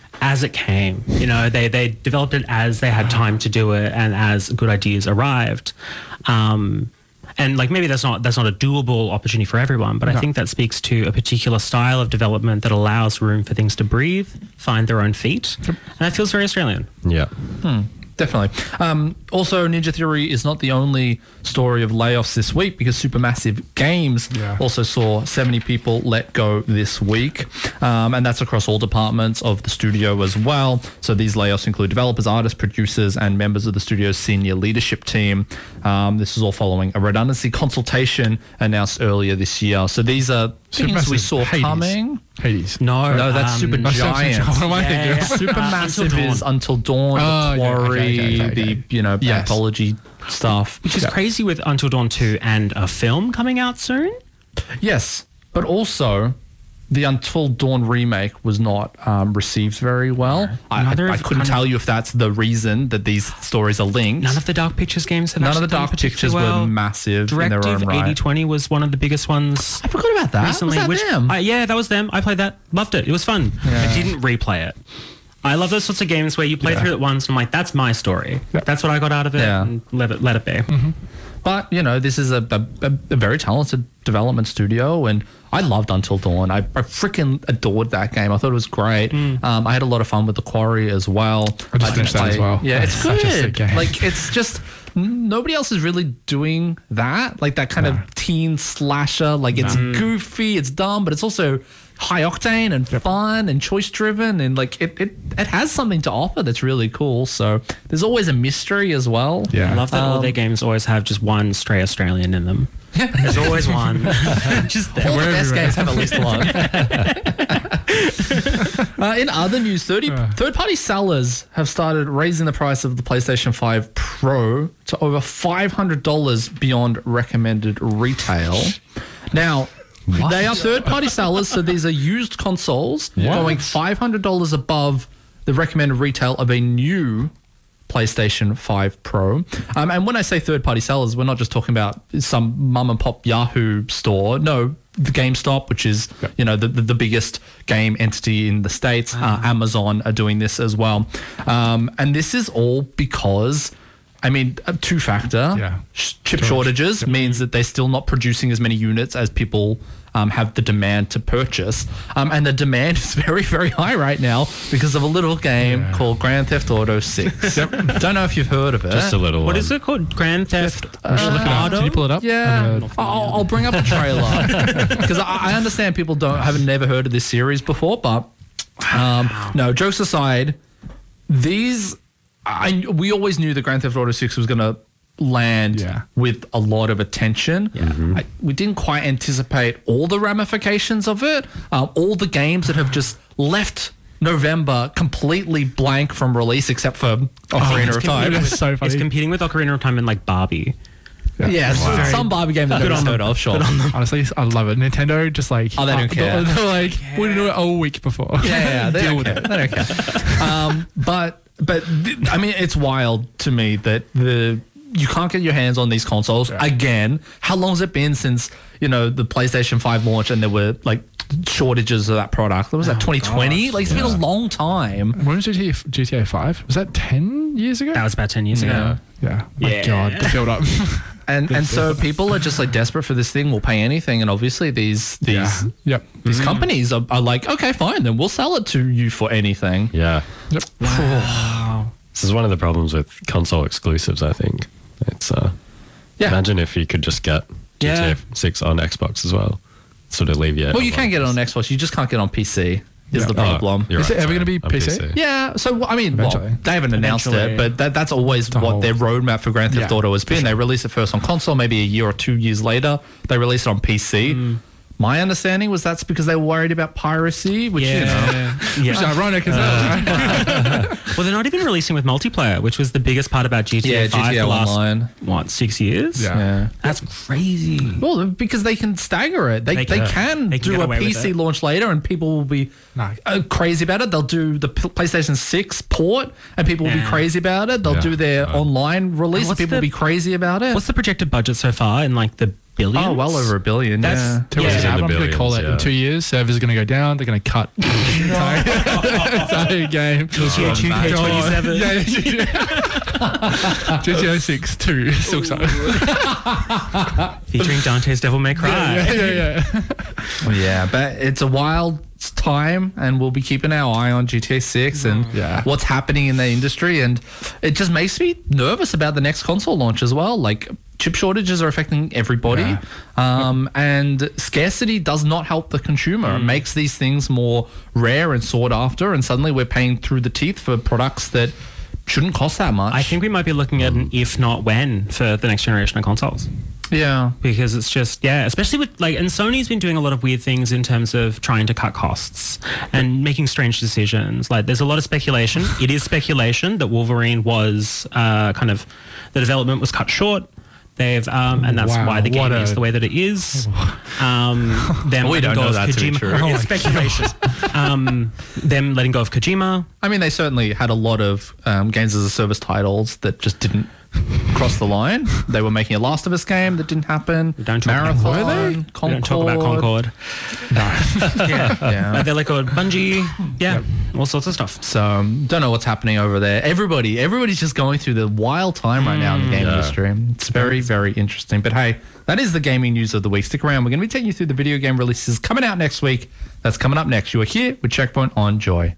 as it came. You know, they they developed it as they had time to do it and as good ideas arrived. Um, and like maybe that's not that's not a doable opportunity for everyone, but I No. think that speaks to a particular style of development that allows room for things to breathe, find their own feet, and that feels very Australian. Yeah. Definitely. Um, also, Ninja Theory is not the only story of layoffs this week, because Supermassive Games Yeah. also saw seventy people let go this week. Um, and that's across all departments of the studio as well. So these layoffs include developers, artists, producers, and members of the studio's senior leadership team. Um, this is all following a redundancy consultation announced earlier this year. So these are things we Supermassive saw Hades. coming. Hades. No, No, that's um, Super Oh, Super Giant. Giant. What am I Yeah, thinking of? yeah. Supermassive Until Dawn. is Until Dawn, Oh, the yeah, Quarry, okay, okay, okay, the, okay. you know, Yes. anthology stuff. Which is crazy with Until Dawn two and a film coming out soon. Yes, but also the Until Dawn remake was not um, received very well. I, Neither I, I of- couldn't kind tell of- you if that's the reason that these stories are linked. None of the Dark Pictures games have None of actually the done Dark Pictures particularly well. were massive in their Directive own right. eighty twenty was one of the biggest ones I forgot about that. recently. was that which, them? I- yeah, that was them. I played that. Loved it. It was fun. I didn't replay it. I love those sorts of games where you play Yeah. through it once and I'm like, that's my story. Yeah. That's what I got out of it. Yeah. And let it let it be. But, you know, this is a, a, a a very talented development studio, and I loved Until Dawn. I, I freaking adored that game. I thought it was great. Um, I had a lot of fun with The Quarry as well. I just did finished that as play- well. Yeah, it's Such a sick good. game. Like, it's just, n- nobody else is really doing that. Like, that kind No. of teen slasher. Like, it's goofy, it's dumb, but it's also high octane and fun and choice driven, and like it, it it has something to offer that's really cool. So there's always a mystery as well. Yeah. I love that all Um, their games always have just one stray Australian in them. There's always one. just there. All the We're best everywhere. games have at least one. uh, in other news, thirty, Uh. third-party sellers have started raising the price of the PlayStation five Pro to over five hundred dollars beyond recommended retail. Now, they are third-party sellers, so these are used consoles going five hundred dollars above the recommended retail of a new PlayStation five Pro. Um, and when I say third-party sellers, we're not just talking about some mum-and-pop Yahoo store. No, the GameStop, which is you know the, the, the biggest game entity in the States. Uh, Amazon are doing this as well. Um, and this is all because... I mean, a two-factor. Yeah. Sh- Chip shortages means that they're still not producing as many units as people um, have the demand to purchase. Um, and the demand is very, very high right now because of a little game Yeah. called Grand Theft Auto six. Don't know if you've heard of it. Just a little What one. is it called? Grand Theft We should look it up. Can you pull it up? Yeah, On the- I'll, I'll bring up a trailer because I, I understand people don't haven't never heard of this series before. But um, no, jokes aside, these I we always knew that Grand Theft Auto six was going to land Yeah. with a lot of attention. I, we didn't quite anticipate all the ramifications of it. Um, all the games that have just left November completely blank from release, except for Ocarina of Time. That's so funny. It's competing with Ocarina of Time and like Barbie. Yeah, so some Barbie game that nobody's heard of, sure. Honestly, I love it. Nintendo just like Oh, they don't uh, care. They're like we didn't do it a week before. Yeah, yeah, they Deal don't with care. it. They don't care. Um, but but th- I mean, it's wild to me that the you can't get your hands on these consoles again. How long has it been since you know the PlayStation five launched and there were like shortages of that product? What was that twenty twenty? Like it's been a long time. When was G T A, G T A five? Was that ten years ago? That was about ten years Yeah. ago. yeah. My Yeah. God, the build up. And and so people are just like desperate for this thing. Will pay anything, and obviously these these yeah. Yep. these companies are, are like, okay, fine, then we'll sell it to you for anything. Yeah. Yep. This is one of the problems with console exclusives, I think. It's uh Yeah. imagine if you could just get G T A Yeah. six on Xbox as well. Sort of leave you. Well, you can get it on Xbox. You just can't get it on P C. Is Yeah. the problem? Oh, you're Is it right, ever sorry, gonna be on P C? Yeah, so I mean, well, Eventually. they haven't announced Eventually. it, but that, that's always The what whole- their roadmap for Grand Theft Yeah, Auto has been. They release it first on console, maybe a year or two years later, they release it on P C. Mm. My understanding was that's because they were worried about piracy, which you know, Which is ironic as hell. right? Well, they're not even releasing with multiplayer, which was the biggest part about G T A yeah, five G T A the last Online. what six years. Yeah. Yeah. That's crazy. Well, because they can stagger it. They, they, They can, can. They can do get a away with P C it. launch later and people will be No. uh, crazy about it. They'll do the P- PlayStation six port and people will be Yeah. crazy about it. They'll Yeah. do their Right. online release and what's people will the- be crazy about it. What's the projected budget so far in like the billions. Oh, well over a billion. That's- yeah. Tell Yeah. us It's in I'm the going to call it billions, yeah. in two years. Servers are going to go down. They're going to cut the entire, entire game. G T A two K twenty-seven. Yeah, yeah, G T A G T A six two. Silk Side. Featuring Dante's Devil May Cry. Yeah, yeah, yeah. Well, yeah, but it's a wild time, and we'll be keeping our eye on G T A six and Yeah. what's happening in the industry, and it just makes me nervous about the next console launch as well. Like, chip shortages are affecting everybody, Yeah. um, and scarcity does not help the consumer. It makes these things more rare and sought after, and suddenly we're paying through the teeth for products that shouldn't cost that much. I think we might be looking at an if not when for the next generation of consoles. yeah. Because it's just, yeah, especially with like, and Sony's been doing a lot of weird things in terms of trying to cut costs and making strange decisions. Like, there's a lot of speculation. It is speculation that Wolverine was uh, kind of, the development was cut short. They've, um, and that's Wow, why the game what is a- the way that it is. Um, them We letting don't go know of that to be Kojima. true. Oh my It's speculation. um, them letting go of Kojima. I mean, they certainly had a lot of um, games as a service titles that just didn't cross the line. They were making a Last of Us game that didn't happen. Don't talk Marathon, about Concord. We don't talk about Concord. yeah. Uh, they let go of Bungie. Yeah, all sorts of stuff. So um, don't know what's happening over there. Everybody, everybody's just going through the wild time right now in the game Yeah. industry. It's very, very interesting. But hey, that is the gaming news of the week. Stick around. We're going to be taking you through the video game releases coming out next week. That's coming up next. You are here with Checkpoint on Joy.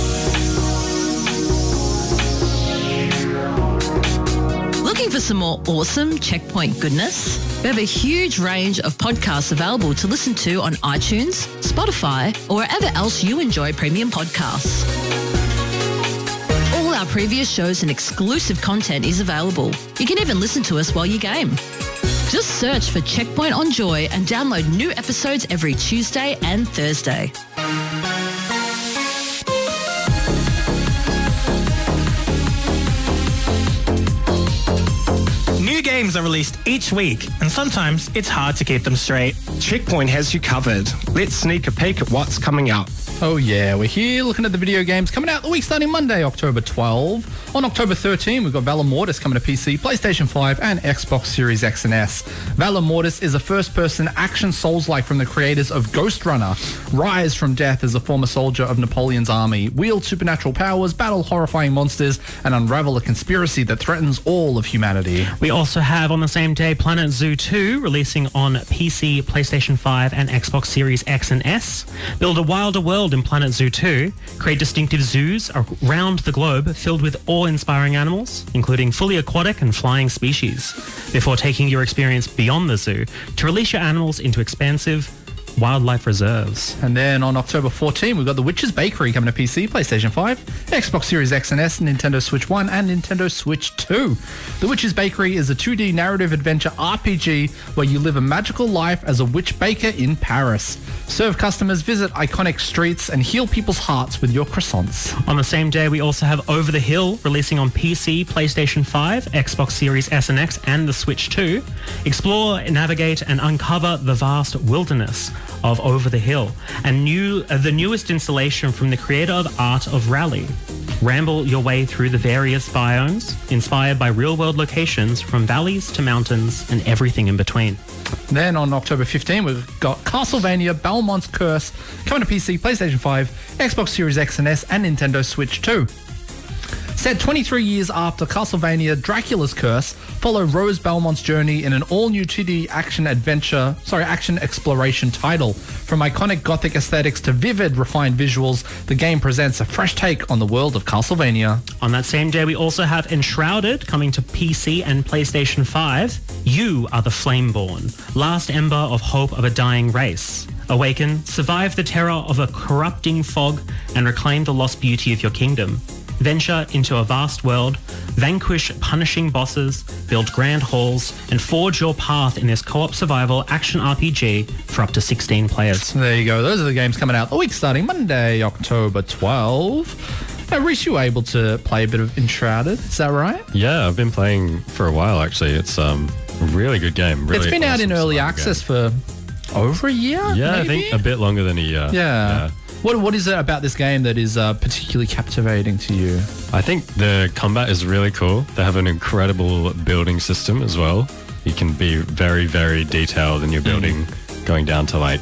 Looking for some more awesome Checkpoint goodness? We have a huge range of podcasts available to listen to on iTunes, Spotify, or wherever else you enjoy premium podcasts. All our previous shows and exclusive content is available. You can even listen to us while you game. Just search for Checkpoint on Joy and download new episodes every Tuesday and Thursday. New games are released each week, and sometimes it's hard to keep them straight. Checkpoint has you covered. Let's sneak a peek at what's coming out. Oh yeah, we're here looking at the video games coming out the week starting Monday, October twelfth. On October thirteenth, we've got Valor Mortis coming to P C, PlayStation five, and Xbox Series X and S. Valor Mortis is a first-person action Souls-like from the creators of Ghost Runner. Rise from death as a former soldier of Napoleon's army, wield supernatural powers, battle horrifying monsters, and unravel a conspiracy that threatens all of humanity. We also have on the same day Planet Zoo two releasing on P C, PlayStation five, and Xbox Series X and S. Build a wilder world in Planet Zoo two. Create distinctive zoos around the globe filled with awe-inspiring animals, including fully aquatic and flying species, before taking your experience beyond the zoo to release your animals into expansive wildlife reserves. And then on October fourteenth, we've got The Witcher's Bakery coming to P C, PlayStation five, Xbox Series X and S, Nintendo Switch one, and Nintendo Switch two. The Witcher's Bakery is a two D narrative adventure R P G where you live a magical life as a witch baker in Paris. Serve customers, visit iconic streets, and heal people's hearts with your croissants. On the same day, we also have Over the Hill releasing on P C, PlayStation five, Xbox Series S and X, and the Switch two. Explore, navigate, and uncover the vast wilderness of Over the Hill, and new uh, the newest installation from the creator of Art of Rally. Ramble your way through the various biomes, inspired by real-world locations from valleys to mountains and everything in between. Then on October fifteenth, we've got Castlevania Belmont's Curse coming to P C, PlayStation five, Xbox Series X and S, and Nintendo Switch two. Set twenty-three years after Castlevania Dracula's Curse, follow Rose Belmont's journey in an all-new two D action adventure, sorry, action exploration title. From iconic gothic aesthetics to vivid, refined visuals, the game presents a fresh take on the world of Castlevania. On that same day, we also have Enshrouded coming to P C and PlayStation five. You are the Flameborn, last ember of hope of a dying race. Awaken, survive the terror of a corrupting fog, and reclaim the lost beauty of your kingdom. Venture into a vast world, vanquish punishing bosses, build grand halls, and forge your path in this co-op survival action R P G for up to sixteen players. There you go. Those are the games coming out the week starting Monday, October twelfth. Now, Reece, you were able to play a bit of Enshrouded. Is that right? Yeah, I've been playing for a while actually. It's um, a really good game. Really It's been out in awesome early survival access game. for over a year. Yeah, I maybe? think a bit longer than a year. Yeah. What What is it about this game that is uh, particularly captivating to you? I think the combat is really cool. They have an incredible building system as well. You can be very, very detailed in your building, going down to like,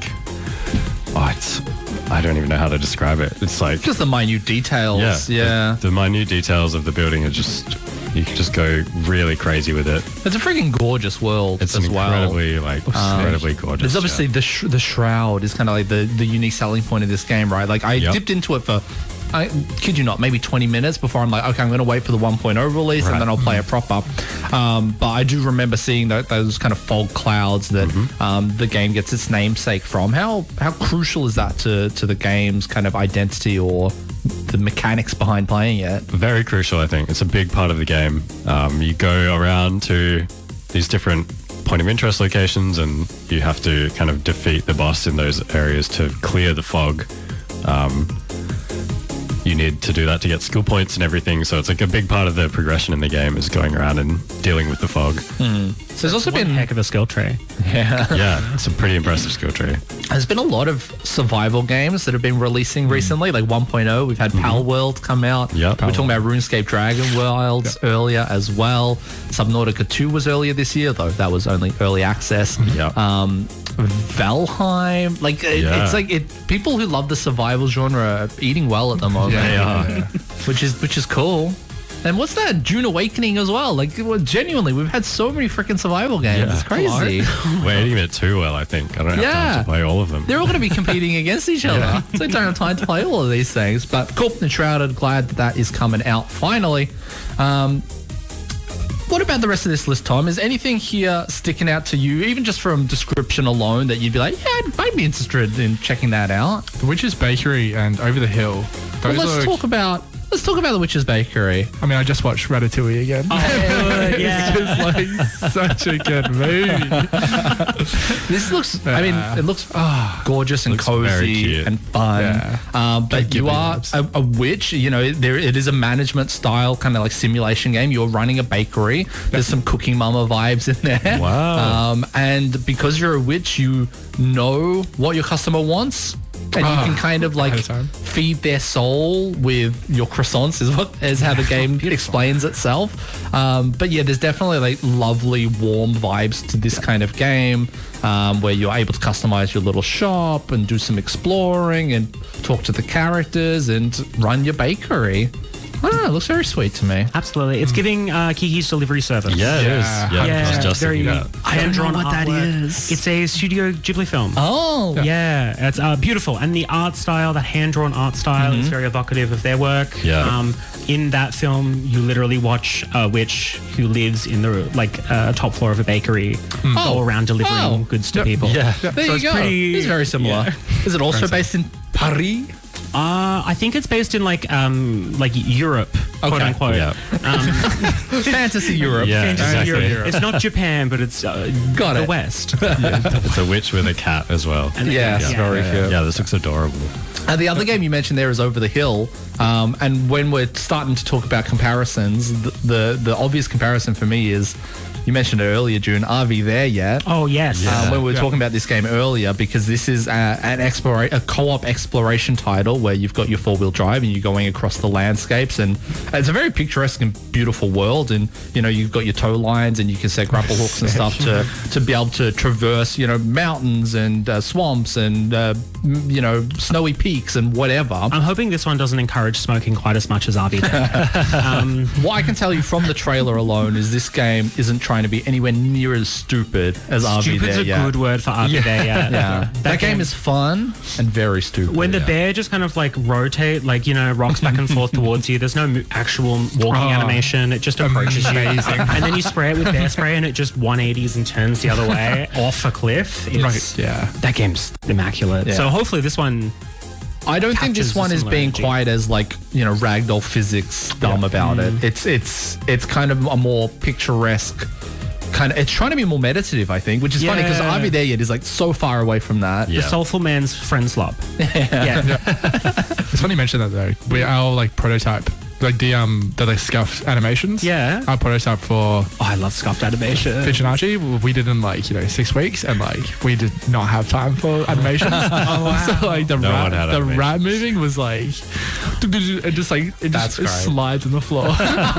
oh, it's, I don't even know how to describe it. It's like Just the minute details. yeah, Yeah. The, the minute details of the building are just, you can just go really crazy with it. It's a freaking gorgeous world It's as an well. incredibly, like, incredibly gorgeous. There's obviously yeah. the sh- the shroud is kind of like the, the unique selling point of this game, right? Like I Yep. dipped into it for, I kid you not, maybe twenty minutes before I'm like, okay, I'm going to wait for the one point oh release Right. and then I'll play it proper. Um, but I do remember seeing that, those kind of fog clouds that Mm-hmm. um, the game gets its namesake from. How how crucial is that to to the game's kind of identity or the mechanics behind playing it? Very crucial, I think. It's a big part of the game. Um, you go around to these different point of interest locations and you have to kind of defeat the boss in those areas to clear the fog. Um, you need to do that to get skill points and everything. So it's like a big part of the progression in the game is going around and dealing with the fog. So there's also One been heck of a skill tree. yeah. Yeah, it's a pretty impressive skill tree. There's been a lot of survival games that have been releasing recently, like one point oh. We've had Pal World come out. Yep. We're talking about RuneScape Dragon Wilds earlier as well. Subnautica two was earlier this year, though. That was only early access. Yep. Um, Valheim. Like, it, Yeah. it's like it. People who love the survival genre are eating well at the moment. Yeah, They are. yeah. Which is which is cool. And what's that? June Awakening as well. Like, well, genuinely, we've had so many freaking survival games. Yeah. It's crazy. We're eating it too well, I think. I don't have Yeah. time to play all of them. They're all going to be competing against each other. So I don't have time to play all of these things. But cool and Shrouded, glad that that is coming out finally. Um, what about the rest of this list, Tom? Is anything here sticking out to you, even just from description alone, that you'd be like, yeah, I'd, I'd be interested in checking that out? The Witch's Bakery and Over the Hill. Well, Those let's are, talk about let's talk about the Witch's Bakery. I mean, I just watched Ratatouille again. Good, yeah. It's just like such a good movie. This looks, I mean, it looks gorgeous and Looks very cozy cute. and fun. Yeah. Um, but Big you Ghibli are vibes. a, a witch. You know, there it is a management style kind of like simulation game. You're running a bakery. There's some Cooking Mama vibes in there. Wow. Um, and because you're a witch, you know what your customer wants. And Ah, you can kind of like ahead of time. feed their soul with your croissants is what is how the game explains itself. Um, but yeah, there's definitely like lovely warm vibes to this kind of game um, where you're able to customize your little shop and do some exploring and talk to the characters and run your bakery. I don't know, it looks very sweet to me. Absolutely. It's giving uh, Kiki's Delivery Service. Yeah, it is. Yeah. Yeah, I was just very thinking that. I don't know hand-drawn what that artwork. is. It's a Studio Ghibli film. Oh, Yeah, it's uh, beautiful. And the art style, that hand-drawn art style is very evocative of their work. Yeah. Um, in that film, you literally watch a witch who lives in the like uh, top floor of a bakery, Oh. go around delivering Oh. goods to people. Yeah. there So you it's go. pretty- it's very similar. yeah. Is it also based in Paris? Uh, I think it's based in like um, like Europe, quote Okay. unquote. Yeah. Um, Fantasy Europe. Yeah, fantasy exactly. Europe. It's not Japan, but it's uh, Got the it. West. It's a witch with a cat as well. And- Yes, yeah. very good. Yeah, this looks adorable. And the other game you mentioned there is Over the Hill. Um, and when we're starting to talk about comparisons, the, the the obvious comparison for me is, you mentioned it earlier, June, are we there yet? Oh yes. Uh, when we were Yeah. talking about this game earlier, because this is a, an explora- a co-op exploration title where you've got your four-wheel drive and you're going across the landscapes, and it's a very picturesque and beautiful world. And you know, you've got your tow lines and you can set grapple hooks and stuff to to be able to traverse, you know, mountains and uh, swamps and uh, m- you know, snowy peaks and whatever. I'm hoping this one doesn't encourage smoking quite as much as R V D. um, What I can tell you from the trailer alone is this game isn't trying to be anywhere near as stupid as R V stupid's there a yet. good word for R V D. Yeah. Yeah, that, game, game- is fun and very stupid. When the yeah. bear just kind of like rotate, like, you know, rocks back and forth towards you, there's no mo- actual walking Oh, animation. It just approaches amazing. you. And then you spray it with bear spray and it just one eighties and turns the other way off a cliff. It's, Right, yeah. That game's immaculate. Yeah. So hopefully this one... I don't think captures this the one is similar being energy. quite as like, you know, ragdoll physics dumb about it. It's it's it's kind of a more picturesque kind of. It's trying to be more meditative, I think, which is funny because Yeah. R V there yet is like so far away from that. Yeah. The soulful man's friend slop. Yeah. It's funny you mention that though. We our like prototype like the um the like scuffed animations. Yeah. I prototyped for Oh, I love scuffed animation. Pitch and Archie. We did in like, you know, six weeks, and like we did not have time for animations. Oh, wow. So like the No one rat, had the animation. rat moving was like, it just like it That's just it great. slides on the floor.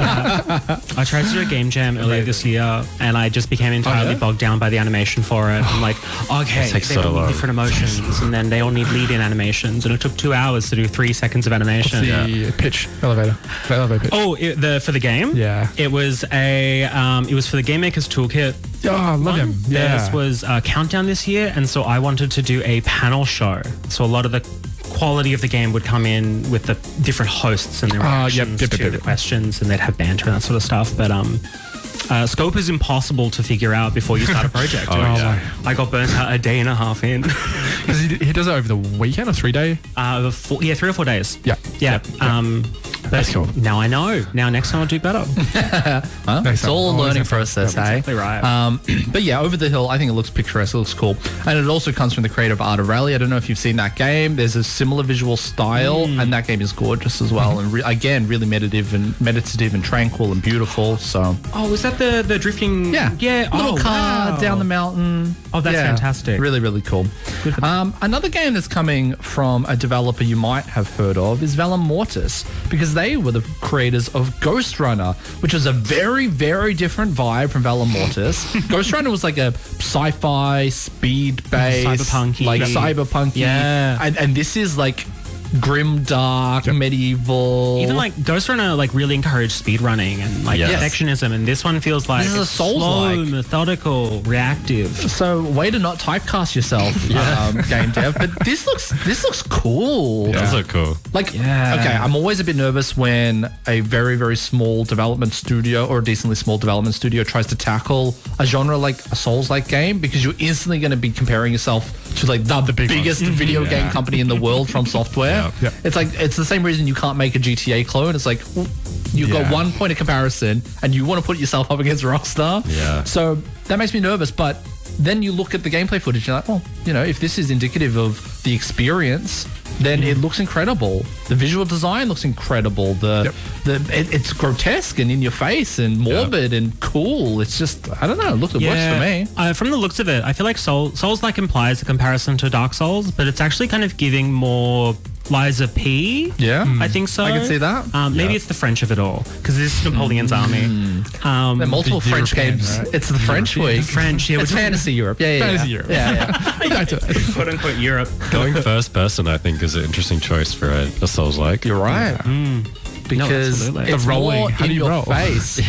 I tried to do a game jam earlier this year, and I just became entirely yeah? bogged down by the animation for it. I'm like, okay, It takes they so all need long. different emotions, and then they all need lead-in animations, and it took two hours to do three seconds of animation. the pitch elevator, the elevator pitch. Oh, it, the for the game? Yeah. It was a um, it was for the Game Maker's Toolkit. Oh, I love him. Yeah. This was a countdown this year, and so I wanted to do a panel show. So a lot of the quality of the game would come in with the different hosts and their Ah, yep, reactions yep, yep, to yep, the yep. questions, and they'd have banter and that sort of stuff. But um, uh, scope is impossible to figure out before you start a project. Oh, And yeah. I got burnt out a day and a half in. Because he, he does it over the weekend or three day. uh, the four, yeah, three or four days. Yeah. Yeah. Um, but That's cool. Now I know. Now next time I'll do better. Huh? Next It's time. all a Always learning have fun. process, eh? Exactly right. Um, but yeah, Over the Hill, I think it looks picturesque. It looks cool. And it also comes from the creator of Art of Rally. I don't know if you've seen that game. There's a similar visual style, and that game is gorgeous as well. And re- again, really meditative and meditative and tranquil and beautiful. So Oh, is that the the drifting? yeah, yeah. little Oh, car wow. down the mountain. Oh, that's Yeah, fantastic. Really, really cool. Um, another game that's coming from a developer you might have heard of is Velam Mortis, because they were the creators of Ghost Runner, which is a very, very different vibe from Velam Mortis. Ghost Runner was like a sci-fi, speed-based, Cyberpunk-y. like cyberpunk. Yeah. and and this is like grim, dark, medieval. Even like Ghost Runner, like really encouraged speed running and like Yes. perfectionism, and this one feels like This is a it's Souls-like. slow, methodical, reactive. So way to not typecast yourself, um, game dev. But this looks this looks cool. Those look cool. Like, Yeah. okay, I'm always a bit nervous when a very, very small development studio or a decently small development studio tries to tackle a genre like a Souls-like game, because you're instantly going to be comparing yourself to like the, the big biggest ones. video game company in the world from software. Yeah. Yeah. It's like, it's the same reason you can't make a G T A clone. It's like, well, you've got Yeah. one point of comparison and you want to put yourself up against Rockstar. Yeah. So that makes me nervous, but then you look at the gameplay footage and you're like, well, you know, if this is indicative of the experience, then it looks incredible. The visual design looks incredible. The Yep. the it, it's grotesque and in your face and morbid and cool. It's just, I don't know. Look, it works for me. Uh, from the looks of it, I feel like Soul, Souls like implies a comparison to Dark Souls, but it's actually kind of giving more Liza P. Yeah. I think so. I can see that. Um, maybe it's the French of it all, because this is Napoleon's army. Um, There are multiple the French European, games. right? It's the French week. The French, yeah, It's we're fantasy Europe. Yeah, yeah, Fantasy yeah. Europe. Yeah, yeah. Back to it. quote unquote Europe. Going first person, I think, is an interesting choice for a, a Souls-like. You're right. Because absolutely. it's The rolling. more How do in you your roll? face.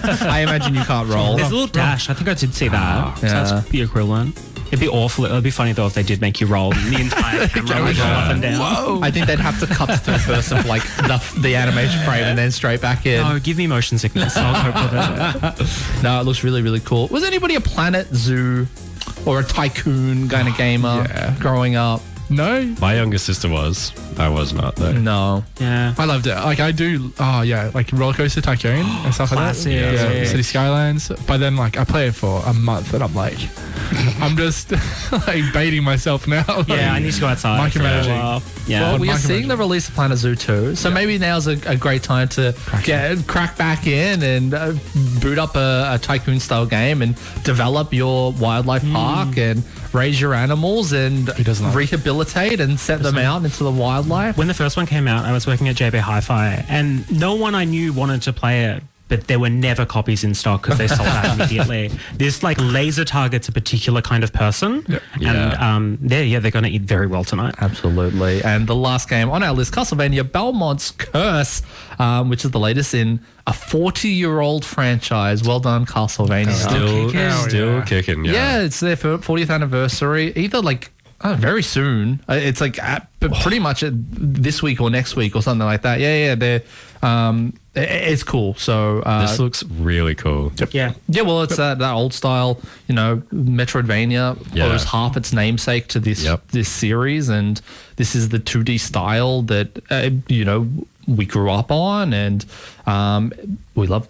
I imagine you can't roll. There's a little dash. I think I did see that. So Yeah. that's the equivalent. It'd be awful. It'd be funny though if they did make you roll and the entire camera would go up and down. I think they'd have to cut to third person for like the, the animation frame and then straight back in. No, give me motion sickness. I'll cope with it. No, it looks really, really cool. Was anybody a Planet Zoo or a tycoon kind of gamer Yeah. growing up? No, My younger sister was. I was not, though. No. Yeah. I loved it. Like I do. Oh yeah, like Roller Coaster Tycoon and stuff Classic. like that. Yeah, City Skylines. But then like I play it for a month and I'm like, I'm just like baiting myself now. Like, Yeah, I need to go outside. for a Micromanaging. while. Yeah. Well, I'd we are like to seeing imagine. the release of Planet Zoo two, so maybe now's a, a great time to get crack back in and uh, boot up a, a tycoon style game and develop your wildlife park and raise your animals and doesn't like- rehabilitate and set them out into the wildlife. When the first one came out, I was working at J B Hi-Fi, and no one I knew wanted to play it. But there were never copies in stock because they sold out immediately. This like laser targets a particular kind of person, and Yeah. um, they're yeah they're going to eat very well tonight. Absolutely. And the last game on our list, Castlevania Belmont's Curse, um, which is the latest in a forty-year-old franchise. Well done, Castlevania. Still, kicking. still Yeah. kicking. Yeah. Yeah, it's their fortieth anniversary. Either like oh, very soon. Uh, It's like at, but pretty much at this week or next week or something like that. Yeah, yeah. They're um, i- it's cool. So uh, This looks really cool. Yeah. yeah, well, it's that, that old style, you know, Metroidvania Yeah. owes half its namesake to this Yep. this series, and this is the two D style that uh, you know we grew up on, and um, we love the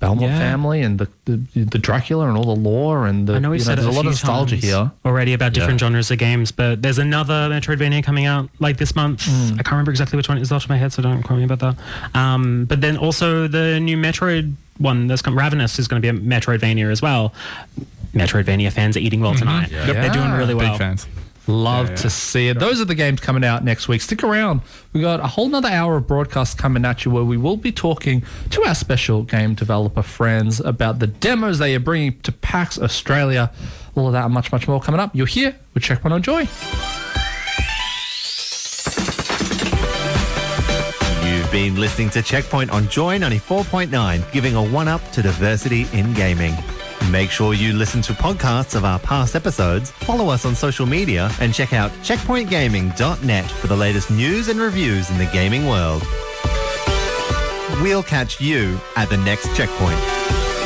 Belmont Yeah. family and the, the the Dracula and all the lore and the I know we you said there's it a lot few of nostalgia times here. already about different genres of games, but there's another Metroidvania coming out like this month. I can't remember exactly which one it is off the top of my head, so don't quote me about that. Um, but then also the new Metroid one that's come, Ravenous, is going to be a Metroidvania as well. Metroidvania fans are eating well tonight. Yeah. They're doing really well. Big fans. Love Yeah, yeah. to see it. Those are the games coming out next week. Stick around. We got a whole nother hour of broadcast coming at you where we will be talking to our special game developer friends about the demos they are bringing to PAX Australia. All of that and much, much more coming up. You're here with Checkpoint on Joy. You've been listening to Checkpoint on Joy ninety-four point nine, giving a one-up to diversity in gaming. Make sure you listen to podcasts of our past episodes, follow us on social media, and check out checkpoint gaming dot net for the latest news and reviews in the gaming world. We'll catch you at the next checkpoint.